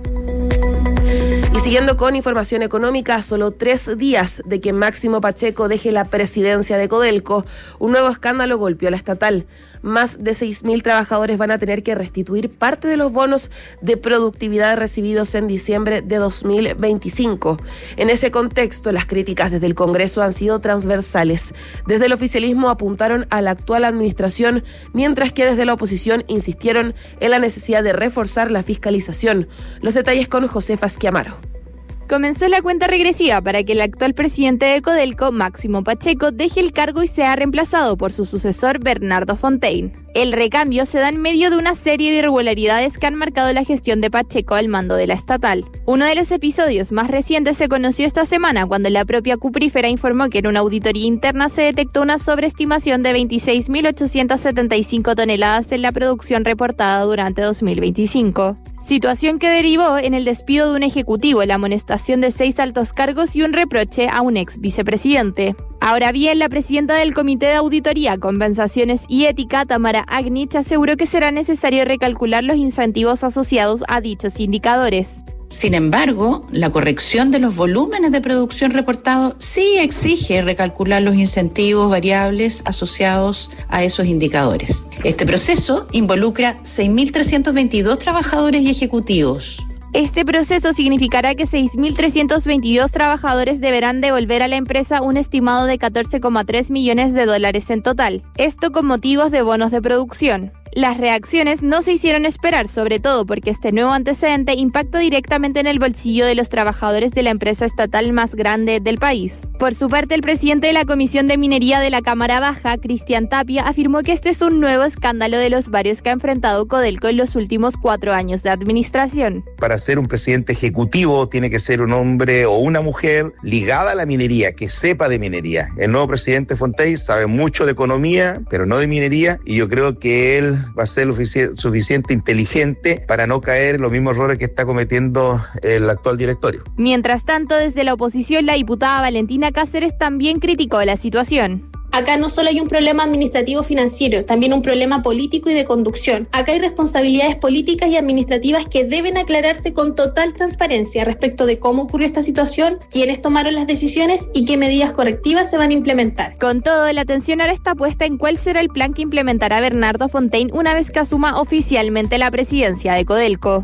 Y siguiendo con información económica, a solo 3 días de que Máximo Pacheco deje la presidencia de Codelco, un nuevo escándalo golpeó a la estatal. Más de 6.000 trabajadores van a tener que restituir parte de los bonos de productividad recibidos en diciembre de 2025. En ese contexto, las críticas desde el Congreso han sido transversales. Desde el oficialismo apuntaron a la actual administración, mientras que desde la oposición insistieron en la necesidad de reforzar la fiscalización. Los detalles con Josefa Schiamaro. Comenzó la cuenta regresiva para que el actual presidente de Codelco, Máximo Pacheco, deje el cargo y sea reemplazado por su sucesor, Bernardo Fontaine. El recambio se da en medio de una serie de irregularidades que han marcado la gestión de Pacheco al mando de la estatal. Uno de los episodios más recientes se conoció esta semana cuando la propia cuprífera informó que en una auditoría interna se detectó una sobreestimación de 26.875 toneladas en la producción reportada durante 2025. Situación que derivó en el despido de un ejecutivo, la amonestación de 6 altos cargos y un reproche a un ex vicepresidente. Ahora bien, la presidenta del Comité de Auditoría, Compensaciones y Ética, Tamara Agnich, aseguró que será necesario recalcular los incentivos asociados a dichos indicadores. Sin embargo, la corrección de los volúmenes de producción reportados sí exige recalcular los incentivos variables asociados a esos indicadores. Este proceso involucra 6.322 trabajadores y ejecutivos. Este proceso significará que 6.322 trabajadores deberán devolver a la empresa un estimado de $14,3 millones en total. Esto con motivos de bonos de producción. Las reacciones no se hicieron esperar, sobre todo porque este nuevo antecedente impacta directamente en el bolsillo de los trabajadores de la empresa estatal más grande del país. Por su parte, el presidente de la Comisión de Minería de la Cámara Baja, Cristian Tapia, afirmó que este es un nuevo escándalo de los varios que ha enfrentado Codelco en los últimos 4 años de administración. Para ser un presidente ejecutivo tiene que ser un hombre o una mujer ligada a la minería, que sepa de minería. El nuevo presidente Fontaine sabe mucho de economía, pero no de minería, y yo creo que él va a ser suficiente inteligente para no caer en los mismos errores que está cometiendo el actual directorio. Mientras tanto, desde la oposición, la diputada Valentina Cáceres también criticó la situación. Acá no solo hay un problema administrativo financiero, también un problema político y de conducción. Acá hay responsabilidades políticas y administrativas que deben aclararse con total transparencia respecto de cómo ocurrió esta situación, quiénes tomaron las decisiones y qué medidas correctivas se van a implementar. Con todo, la atención ahora está puesta en cuál será el plan que implementará Bernardo Fontaine una vez que asuma oficialmente la presidencia de Codelco.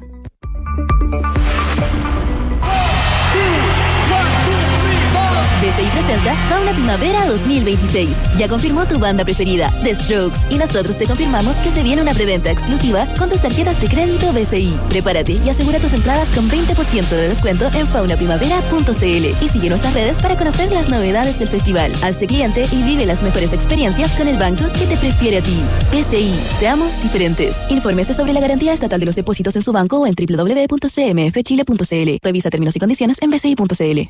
BCI presenta Fauna Primavera 2026. Ya confirmó tu banda preferida, The Strokes, y nosotros te confirmamos que se viene una preventa exclusiva con tus tarjetas de crédito BCI. Prepárate y asegura tus entradas con 20% de descuento en faunaprimavera.cl y sigue nuestras redes para conocer las novedades del festival. Hazte cliente y vive las mejores experiencias con el banco que te prefiere a ti. BCI, seamos diferentes. Infórmese sobre la garantía estatal de los depósitos en su banco o en www.cmfchile.cl. Revisa términos y condiciones en bci.cl.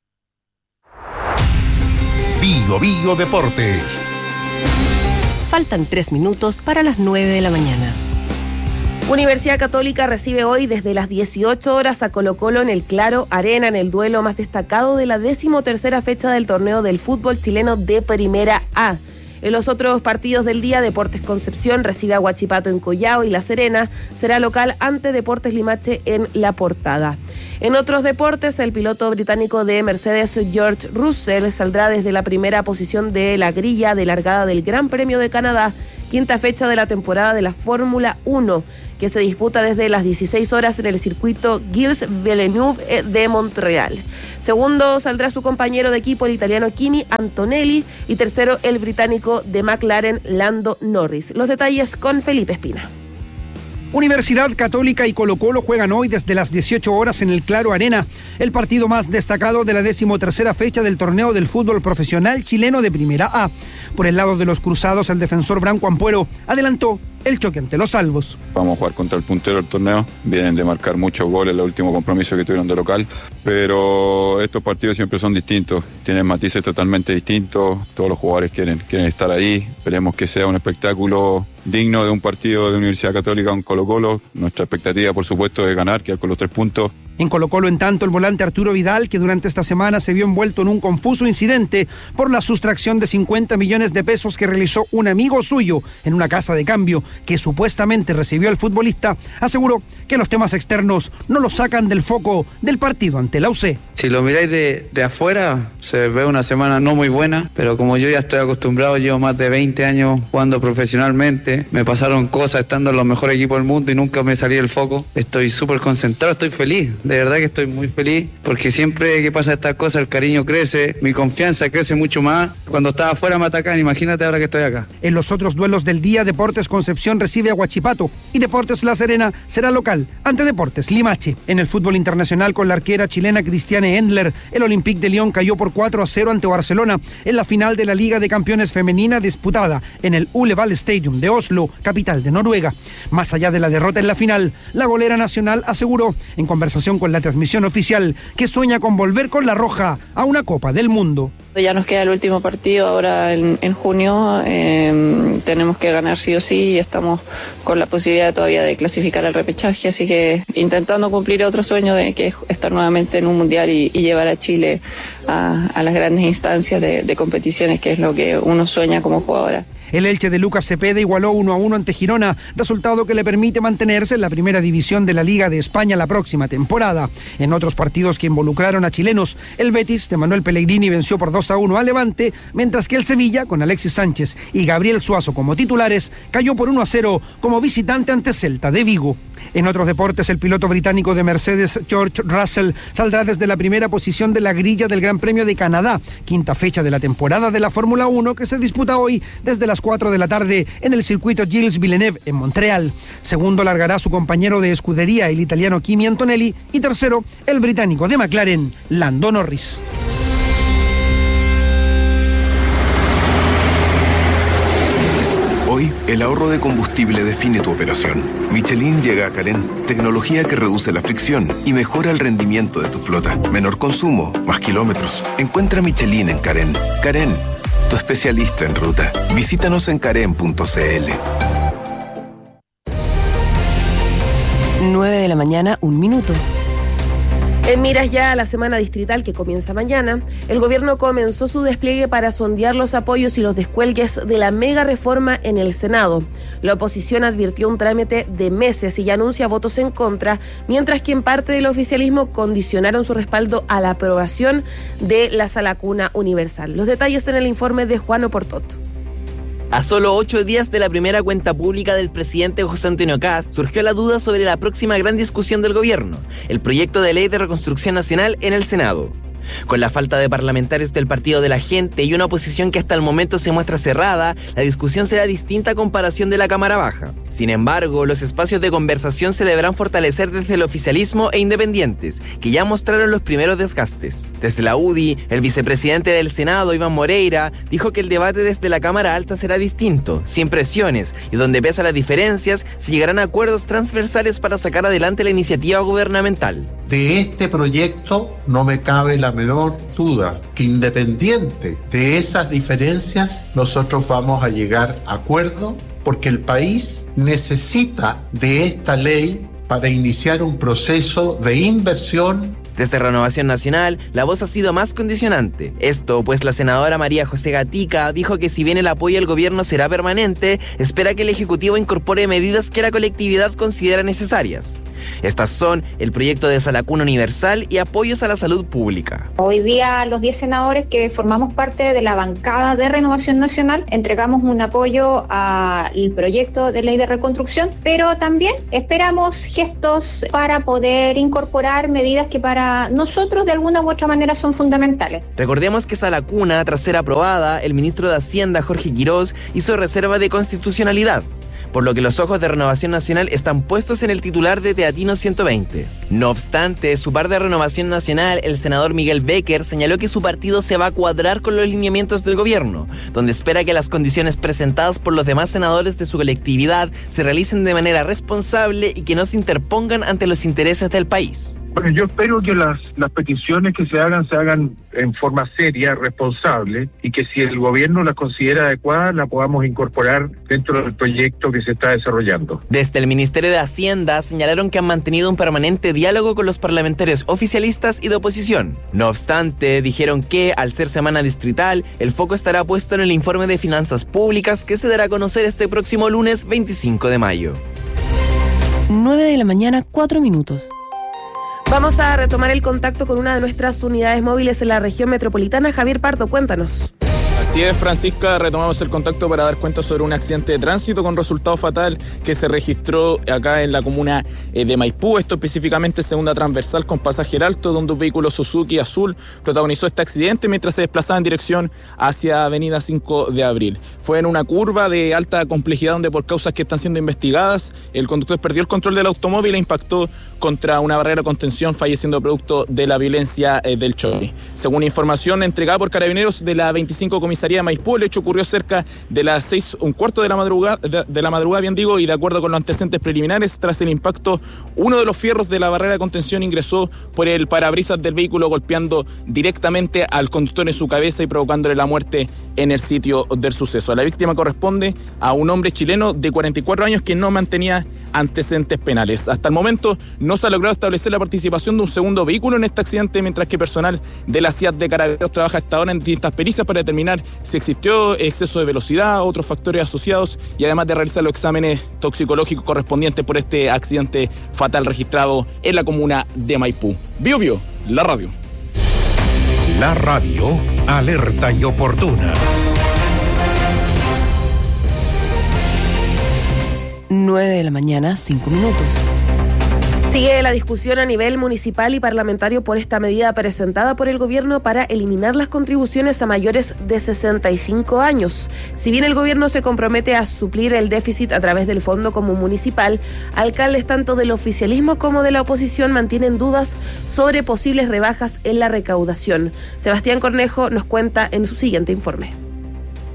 Bio Bio Deportes. Faltan 3 minutos para las 9 de la mañana. Universidad Católica recibe hoy desde las 18 horas a Colo-Colo en el Claro Arena, en el duelo más destacado de la 13ª fecha del torneo del fútbol chileno de Primera A. En los otros partidos del día, Deportes Concepción recibe a Huachipato en Collao y La Serena será local ante Deportes Limache en La Portada. En otros deportes, el piloto británico de Mercedes, George Russell, saldrá desde la primera posición de la grilla de largada del Gran Premio de Canadá, quinta fecha de la temporada de la Fórmula 1, que se disputa desde las 16 horas en el circuito Gilles Villeneuve de Montreal. Segundo saldrá su compañero de equipo, el italiano Kimi Antonelli, y tercero el británico de McLaren, Lando Norris. Los detalles con Felipe Espina. Universidad Católica y Colo-Colo juegan hoy desde las 18 horas en el Claro Arena, el partido más destacado de la 13ª fecha del torneo del fútbol profesional chileno de Primera A. Por el lado de los cruzados, el defensor Branco Ampuero adelantó el choque ante los salvos. Vamos a jugar contra el puntero del torneo, vienen de marcar muchos goles en el último compromiso que tuvieron de local, pero estos partidos siempre son distintos, tienen matices totalmente distintos, todos los jugadores quieren estar ahí, esperemos que sea un espectáculo digno de un partido de Universidad Católica con Colo-Colo. Nuestra expectativa, por supuesto, es ganar, quedar con los 3 puntos. En Colo-Colo, en tanto, el volante Arturo Vidal, que durante esta semana se vio envuelto en un confuso incidente por la sustracción de 50 millones de pesos que realizó un amigo suyo en una casa de cambio que supuestamente recibió el futbolista, aseguró que los temas externos no lo sacan del foco del partido ante la UC. Si lo miráis de afuera, se ve una semana no muy buena, pero como yo ya estoy acostumbrado, llevo más de 20 años jugando profesionalmente, me pasaron cosas estando en los mejores equipos del mundo y nunca me salí del foco. Estoy súper concentrado, estoy feliz, de verdad que estoy muy feliz, porque siempre que pasa estas cosas el cariño crece, mi confianza crece mucho más. Cuando estaba afuera me atacan, imagínate ahora que estoy acá. En los otros duelos del día, Deportes Concepción recibe a Huachipato y Deportes La Serena será local ante Deportes Limache. En el fútbol internacional, con la arquera chilena Cristiane Endler, el Olympique de Lyon cayó por 4-0 ante Barcelona en la final de la Liga de Campeones Femenina disputada en el Uleval Stadium de Oslo, capital de Noruega. Más allá de la derrota en la final, la golera nacional aseguró, en conversación con la transmisión oficial, que sueña con volver con la roja a una Copa del Mundo. Ya nos queda el último partido ahora en junio, tenemos que ganar sí o sí y estamos con la posibilidad todavía de clasificar al repechaje, así que intentando cumplir otro sueño de que es estar nuevamente en un mundial y llevar a Chile a las grandes instancias de competiciones, que es lo que uno sueña como jugadora. El Elche de Lucas Cepeda igualó 1-1 ante Girona, resultado que le permite mantenerse en la primera división de la Liga de España la próxima temporada. En otros partidos que involucraron a chilenos, el Betis de Manuel Pellegrini venció por 2-1 a Levante, mientras que el Sevilla, con Alexis Sánchez y Gabriel Suazo como titulares, cayó por 1-0 como visitante ante Celta de Vigo. En otros deportes, el piloto británico de Mercedes, George Russell, saldrá desde la primera posición de la grilla del Gran Premio de Canadá, quinta fecha de la temporada de la Fórmula 1 que se disputa hoy desde las 4 de la tarde en el circuito Gilles Villeneuve en Montreal. Segundo largará su compañero de escudería, el italiano Kimi Antonelli, y tercero, el británico de McLaren, Lando Norris. Hoy, el ahorro de combustible define tu operación. Michelin llega a Carén, tecnología que reduce la fricción y mejora el rendimiento de tu flota. Menor consumo, más kilómetros. Encuentra Michelin en Carén. Carén, tu especialista en ruta. Visítanos en carén.cl. 9 de la mañana, 1 minuto. En miras ya a la semana distrital que comienza mañana, el gobierno comenzó su despliegue para sondear los apoyos y los descuelgues de la mega reforma en el Senado. La oposición advirtió un trámite de meses y ya anuncia votos en contra, mientras que en parte del oficialismo condicionaron su respaldo a la aprobación de la Sala Cuna Universal. Los detalles en el informe de Juan Oportot. A solo 8 días de la primera cuenta pública del presidente José Antonio Kast, surgió la duda sobre la próxima gran discusión del gobierno, el proyecto de ley de reconstrucción nacional en el Senado. Con la falta de parlamentarios del Partido de la Gente y una oposición que hasta el momento se muestra cerrada, la discusión será distinta a comparación de la Cámara Baja. Sin embargo, los espacios de conversación se deberán fortalecer desde el oficialismo e independientes, que ya mostraron los primeros desgastes. Desde la UDI, el vicepresidente del Senado, Iván Moreira, dijo que el debate desde la Cámara Alta será distinto, sin presiones, y donde pese a las diferencias, se llegarán a acuerdos transversales para sacar adelante la iniciativa gubernamental. De este proyecto no me cabe la menor duda que, independiente de esas diferencias, nosotros vamos a llegar a acuerdo, porque el país necesita de esta ley para iniciar un proceso de inversión. Desde Renovación Nacional, la voz ha sido más condicionante. Esto, pues la senadora María José Gatica dijo que si bien el apoyo al gobierno será permanente, espera que el Ejecutivo incorpore medidas que la colectividad considera necesarias. Estas son el proyecto de Sala Cuna Universal y apoyos a la salud pública. Hoy día los 10 senadores que formamos parte de la bancada de Renovación Nacional entregamos un apoyo al proyecto de ley de reconstrucción, pero también esperamos gestos para poder incorporar medidas que para nosotros de alguna u otra manera son fundamentales. Recordemos que Sala Cuna, tras ser aprobada, el ministro de Hacienda, Jorge Quirós, hizo reserva de constitucionalidad, por lo que los ojos de Renovación Nacional están puestos en el titular de Teatino 120. No obstante, su par de Renovación Nacional, el senador Miguel Becker, señaló que su partido se va a cuadrar con los lineamientos del gobierno, donde espera que las condiciones presentadas por los demás senadores de su colectividad se realicen de manera responsable y que no se interpongan ante los intereses del país. Bueno, yo espero que las peticiones que se hagan en forma seria, responsable, y que si el gobierno las considera adecuadas, la podamos incorporar dentro del proyecto que se está desarrollando. Desde el Ministerio de Hacienda señalaron que han mantenido un permanente diálogo con los parlamentarios oficialistas y de oposición. No obstante, dijeron que, al ser semana distrital, el foco estará puesto en el informe de finanzas públicas que se dará a conocer este próximo lunes 25 de mayo. 9 de la mañana, 4 minutos. Vamos a retomar el contacto con una de nuestras unidades móviles en la región metropolitana. Javier Pardo, cuéntanos. Así es, Francisca, retomamos el contacto para dar cuenta sobre un accidente de tránsito con resultado fatal que se registró acá en la comuna de Maipú, esto específicamente segunda transversal con pasaje alto, donde un vehículo Suzuki azul protagonizó este accidente mientras se desplazaba en dirección hacia avenida 5 de abril. Fue en una curva de alta complejidad donde por causas que están siendo investigadas, el conductor perdió el control del automóvil e impactó contra una barrera de contención, falleciendo producto de la violencia del choque. Según información entregada por carabineros de la 25 Comisaría de Maipú, el hecho ocurrió cerca de las 6:15 de la madrugada, y de acuerdo con los antecedentes preliminares, tras el impacto, uno de los fierros de la barrera de contención ingresó por el parabrisas del vehículo, golpeando directamente al conductor en su cabeza y provocándole la muerte en el sitio del suceso. La víctima corresponde a un hombre chileno de 44 años que no mantenía antecedentes penales. Hasta el momento no se ha logrado establecer la participación de un segundo vehículo en este accidente, mientras que personal de la CIAT de Carabineros trabaja hasta ahora en distintas pericias para determinar si existió exceso de velocidad, otros factores asociados, y además de realizar los exámenes toxicológicos correspondientes por este accidente fatal registrado en la comuna de Maipú. Bio Bio, la radio. La radio, alerta y oportuna. 9 de la mañana, 5 minutos. Sigue la discusión a nivel municipal y parlamentario por esta medida presentada por el gobierno para eliminar las contribuciones a mayores de 65 años. Si bien el gobierno se compromete a suplir el déficit a través del Fondo Común Municipal, alcaldes tanto del oficialismo como de la oposición mantienen dudas sobre posibles rebajas en la recaudación. Sebastián Cornejo nos cuenta en su siguiente informe.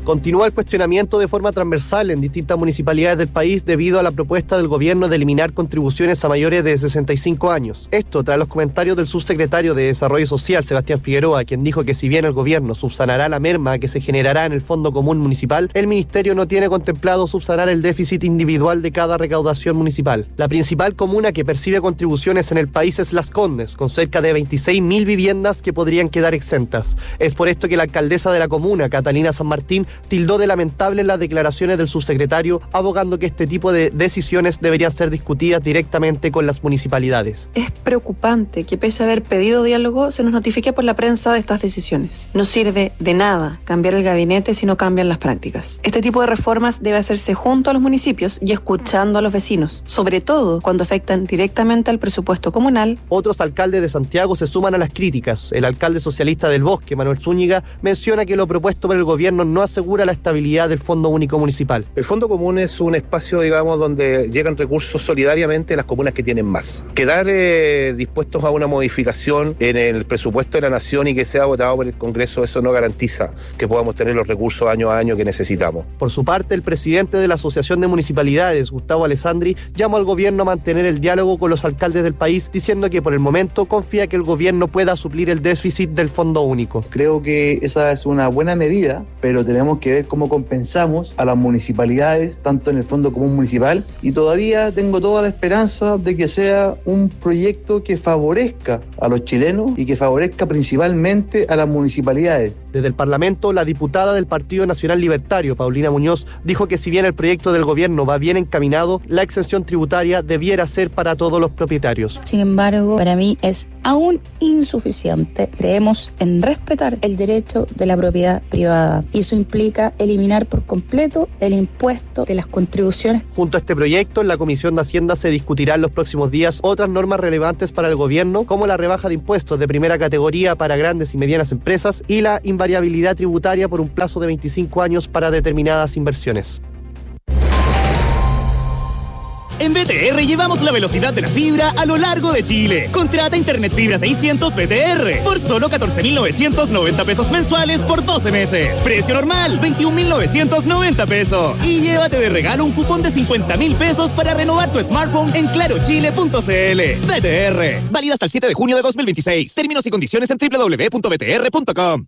Continúa el cuestionamiento de forma transversal en distintas municipalidades del país debido a la propuesta del gobierno de eliminar contribuciones a mayores de 65 años. Esto tras los comentarios del subsecretario de Desarrollo Social, Sebastián Figueroa, quien dijo que si bien el gobierno subsanará la merma que se generará en el Fondo Común Municipal, el ministerio no tiene contemplado subsanar el déficit individual de cada recaudación municipal. La principal comuna que percibe contribuciones en el país es Las Condes, con cerca de 26.000 viviendas que podrían quedar exentas. Es por esto que la alcaldesa de la comuna, Catalina San Martín, tildó de lamentable las declaraciones del subsecretario, abogando que este tipo de decisiones deberían ser discutidas directamente con las municipalidades. Es preocupante que pese a haber pedido diálogo, se nos notifique por la prensa de estas decisiones. No sirve de nada cambiar el gabinete si no cambian las prácticas. Este tipo de reformas debe hacerse junto a los municipios y escuchando a los vecinos, sobre todo cuando afectan directamente al presupuesto comunal. Otros alcaldes de Santiago se suman a las críticas. El alcalde socialista del Bosque, Manuel Zúñiga, menciona que lo propuesto por el gobierno no asegura la estabilidad del Fondo Único Municipal. El Fondo Común es un espacio, digamos, donde llegan recursos solidariamente a las comunas que tienen más. Quedar dispuestos a una modificación en el presupuesto de la Nación y que sea votado por el Congreso, eso no garantiza que podamos tener los recursos año a año que necesitamos. Por su parte, el presidente de la Asociación de Municipalidades, Gustavo Alessandri, llamó al gobierno a mantener el diálogo con los alcaldes del país, diciendo que por el momento confía que el gobierno pueda suplir el déficit del Fondo Único. Creo que esa es una buena medida, pero tenemos que ver cómo compensamos a las municipalidades, tanto en el Fondo Común Municipal, y todavía tengo toda la esperanza de que sea un proyecto que favorezca a los chilenos y que favorezca principalmente a las municipalidades. Desde el Parlamento, la diputada del Partido Nacional Libertario, Paulina Muñoz, dijo que si bien el proyecto del gobierno va bien encaminado, la exención tributaria debiera ser para todos los propietarios. Sin embargo, para mí es aún insuficiente. Creemos en respetar el derecho de la propiedad privada y eso implica eliminar por completo el impuesto de las contribuciones. Junto a este proyecto, en la Comisión de Hacienda se discutirán en los próximos días otras normas relevantes para el gobierno, como la rebaja de impuestos de primera categoría para grandes y medianas empresas y la invariabilidad tributaria por un plazo de 25 años para determinadas inversiones. En BTR llevamos la velocidad de la fibra a lo largo de Chile. Contrata Internet Fibra 600 BTR por solo 14.990 pesos mensuales por 12 meses. Precio normal, 21.990 pesos. Y llévate de regalo un cupón de 50.000 pesos para renovar tu smartphone en clarochile.cl. BTR, válida hasta el 7 de junio de 2026. Términos y condiciones en www.btr.com.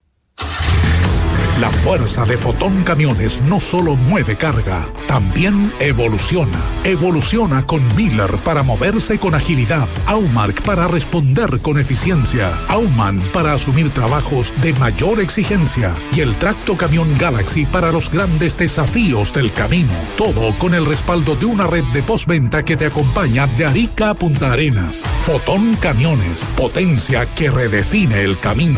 La fuerza de Fotón Camiones no solo mueve carga, también evoluciona. Evoluciona con Miller para moverse con agilidad, Aumark para responder con eficiencia, Aumann para asumir trabajos de mayor exigencia y el Tracto Camión Galaxy para los grandes desafíos del camino. Todo con el respaldo de una red de postventa que te acompaña de Arica a Punta Arenas. Fotón Camiones, potencia que redefine el camino.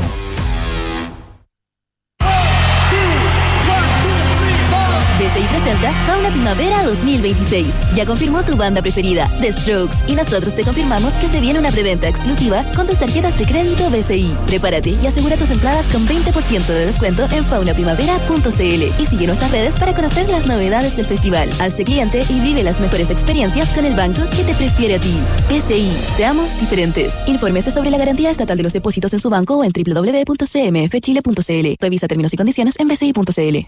BCI presenta Fauna Primavera 2026. Ya confirmó tu banda preferida, The Strokes, y nosotros te confirmamos que se viene una preventa exclusiva con tus tarjetas de crédito BCI. Prepárate y asegura tus entradas con 20% de descuento en faunaprimavera.cl y sigue nuestras redes para conocer las novedades del festival. Hazte cliente y vive las mejores experiencias con el banco que te prefiere a ti. BCI, seamos diferentes. Infórmese sobre la garantía estatal de los depósitos en su banco o en www.cmfchile.cl. Revisa términos y condiciones en bci.cl.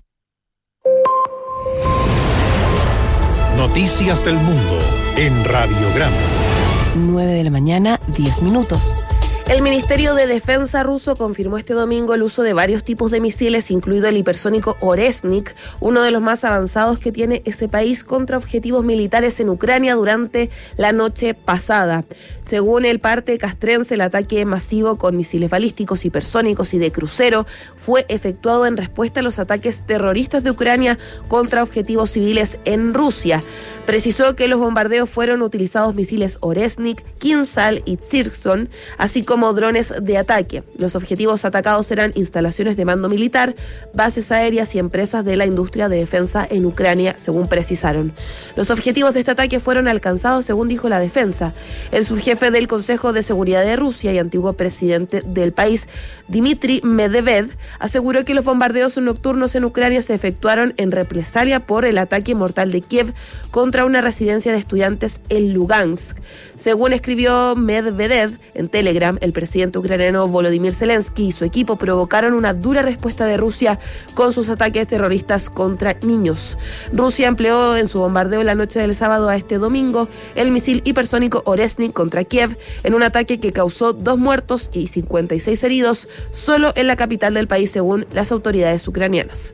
Noticias del mundo en Radiograma. 9 de la mañana, 10 minutos. El Ministerio de Defensa ruso confirmó este domingo el uso de varios tipos de misiles, incluido el hipersónico Oresnik, uno de los más avanzados que tiene ese país contra objetivos militares en Ucrania durante la noche pasada. Según el parte castrense, el ataque masivo con misiles balísticos, hipersónicos y de crucero fue efectuado en respuesta a los ataques terroristas de Ucrania contra objetivos civiles en Rusia. Precisó que los bombardeos fueron utilizados misiles Oresnik, Kinsal y Tsirkson, así como drones de ataque. Los objetivos atacados eran instalaciones de mando militar, bases aéreas y empresas de la industria de defensa en Ucrania, según precisaron. Los objetivos de este ataque fueron alcanzados, según dijo la defensa. El subjefe del Consejo de Seguridad de Rusia y antiguo presidente del país, Dmitry Medvedev, aseguró que los bombardeos nocturnos en Ucrania se efectuaron en represalia por el ataque mortal de Kiev contra una residencia de estudiantes en Lugansk. Según escribió Medvedev en Telegram, el presidente ucraniano Volodymyr Zelensky y su equipo provocaron una dura respuesta de Rusia con sus ataques terroristas contra niños. Rusia empleó en su bombardeo la noche del sábado a este domingo el misil hipersónico Oresnik contra Kiev en un ataque que causó 2 muertos y 56 heridos solo en la capital del país, según las autoridades ucranianas.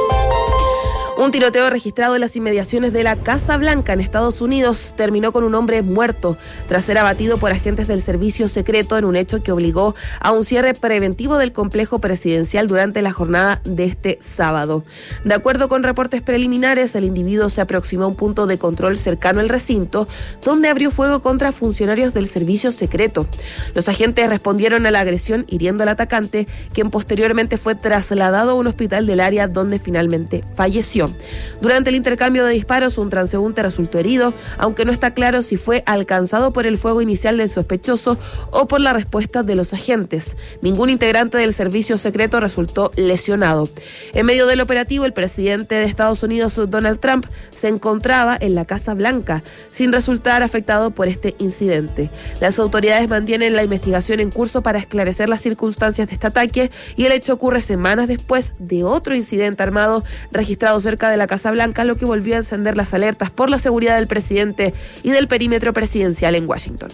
Un tiroteo registrado en las inmediaciones de la Casa Blanca en Estados Unidos terminó con un hombre muerto tras ser abatido por agentes del servicio secreto en un hecho que obligó a un cierre preventivo del complejo presidencial durante la jornada de este sábado. De acuerdo con reportes preliminares, el individuo se aproximó a un punto de control cercano al recinto, donde abrió fuego contra funcionarios del servicio secreto. Los agentes respondieron a la agresión hiriendo al atacante, quien posteriormente fue trasladado a un hospital del área donde finalmente falleció. Durante el intercambio de disparos, un transeúnte resultó herido, aunque no está claro si fue alcanzado por el fuego inicial del sospechoso o por la respuesta de los agentes. Ningún integrante del servicio secreto resultó lesionado. En medio del operativo, el presidente de Estados Unidos, Donald Trump, se encontraba en la Casa Blanca, sin resultar afectado por este incidente. Las autoridades mantienen la investigación en curso para esclarecer las circunstancias de este ataque, y el hecho ocurre semanas después de otro incidente armado registrado cerca de la Casa Blanca, lo que volvió a encender las alertas por la seguridad del presidente y del perímetro presidencial en Washington.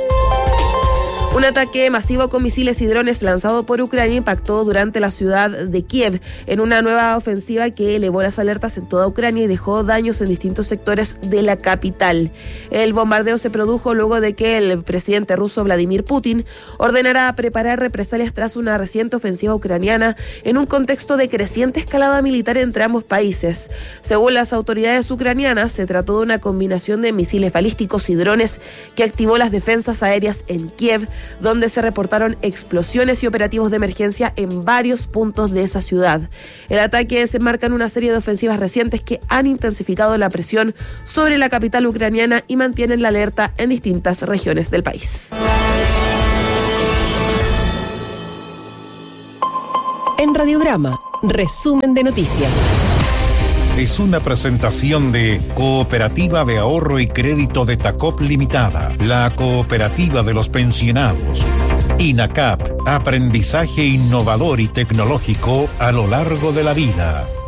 Un ataque masivo con misiles y drones lanzado por Ucrania impactó durante la ciudad de Kiev en una nueva ofensiva que elevó las alertas en toda Ucrania y dejó daños en distintos sectores de la capital. El bombardeo se produjo luego de que el presidente ruso Vladimir Putin ordenara preparar represalias tras una reciente ofensiva ucraniana en un contexto de creciente escalada militar entre ambos países. Según las autoridades ucranianas, se trató de una combinación de misiles balísticos y drones que activó las defensas aéreas en Kiev, donde se reportaron explosiones y operativos de emergencia en varios puntos de esa ciudad. El ataque se enmarca en una serie de ofensivas recientes que han intensificado la presión sobre la capital ucraniana y mantienen la alerta en distintas regiones del país. En Radiograma, resumen de noticias. Es una presentación de Cooperativa de Ahorro y Crédito de Tacop Limitada, la cooperativa de los pensionados. INACAP, aprendizaje innovador y tecnológico a lo largo de la vida.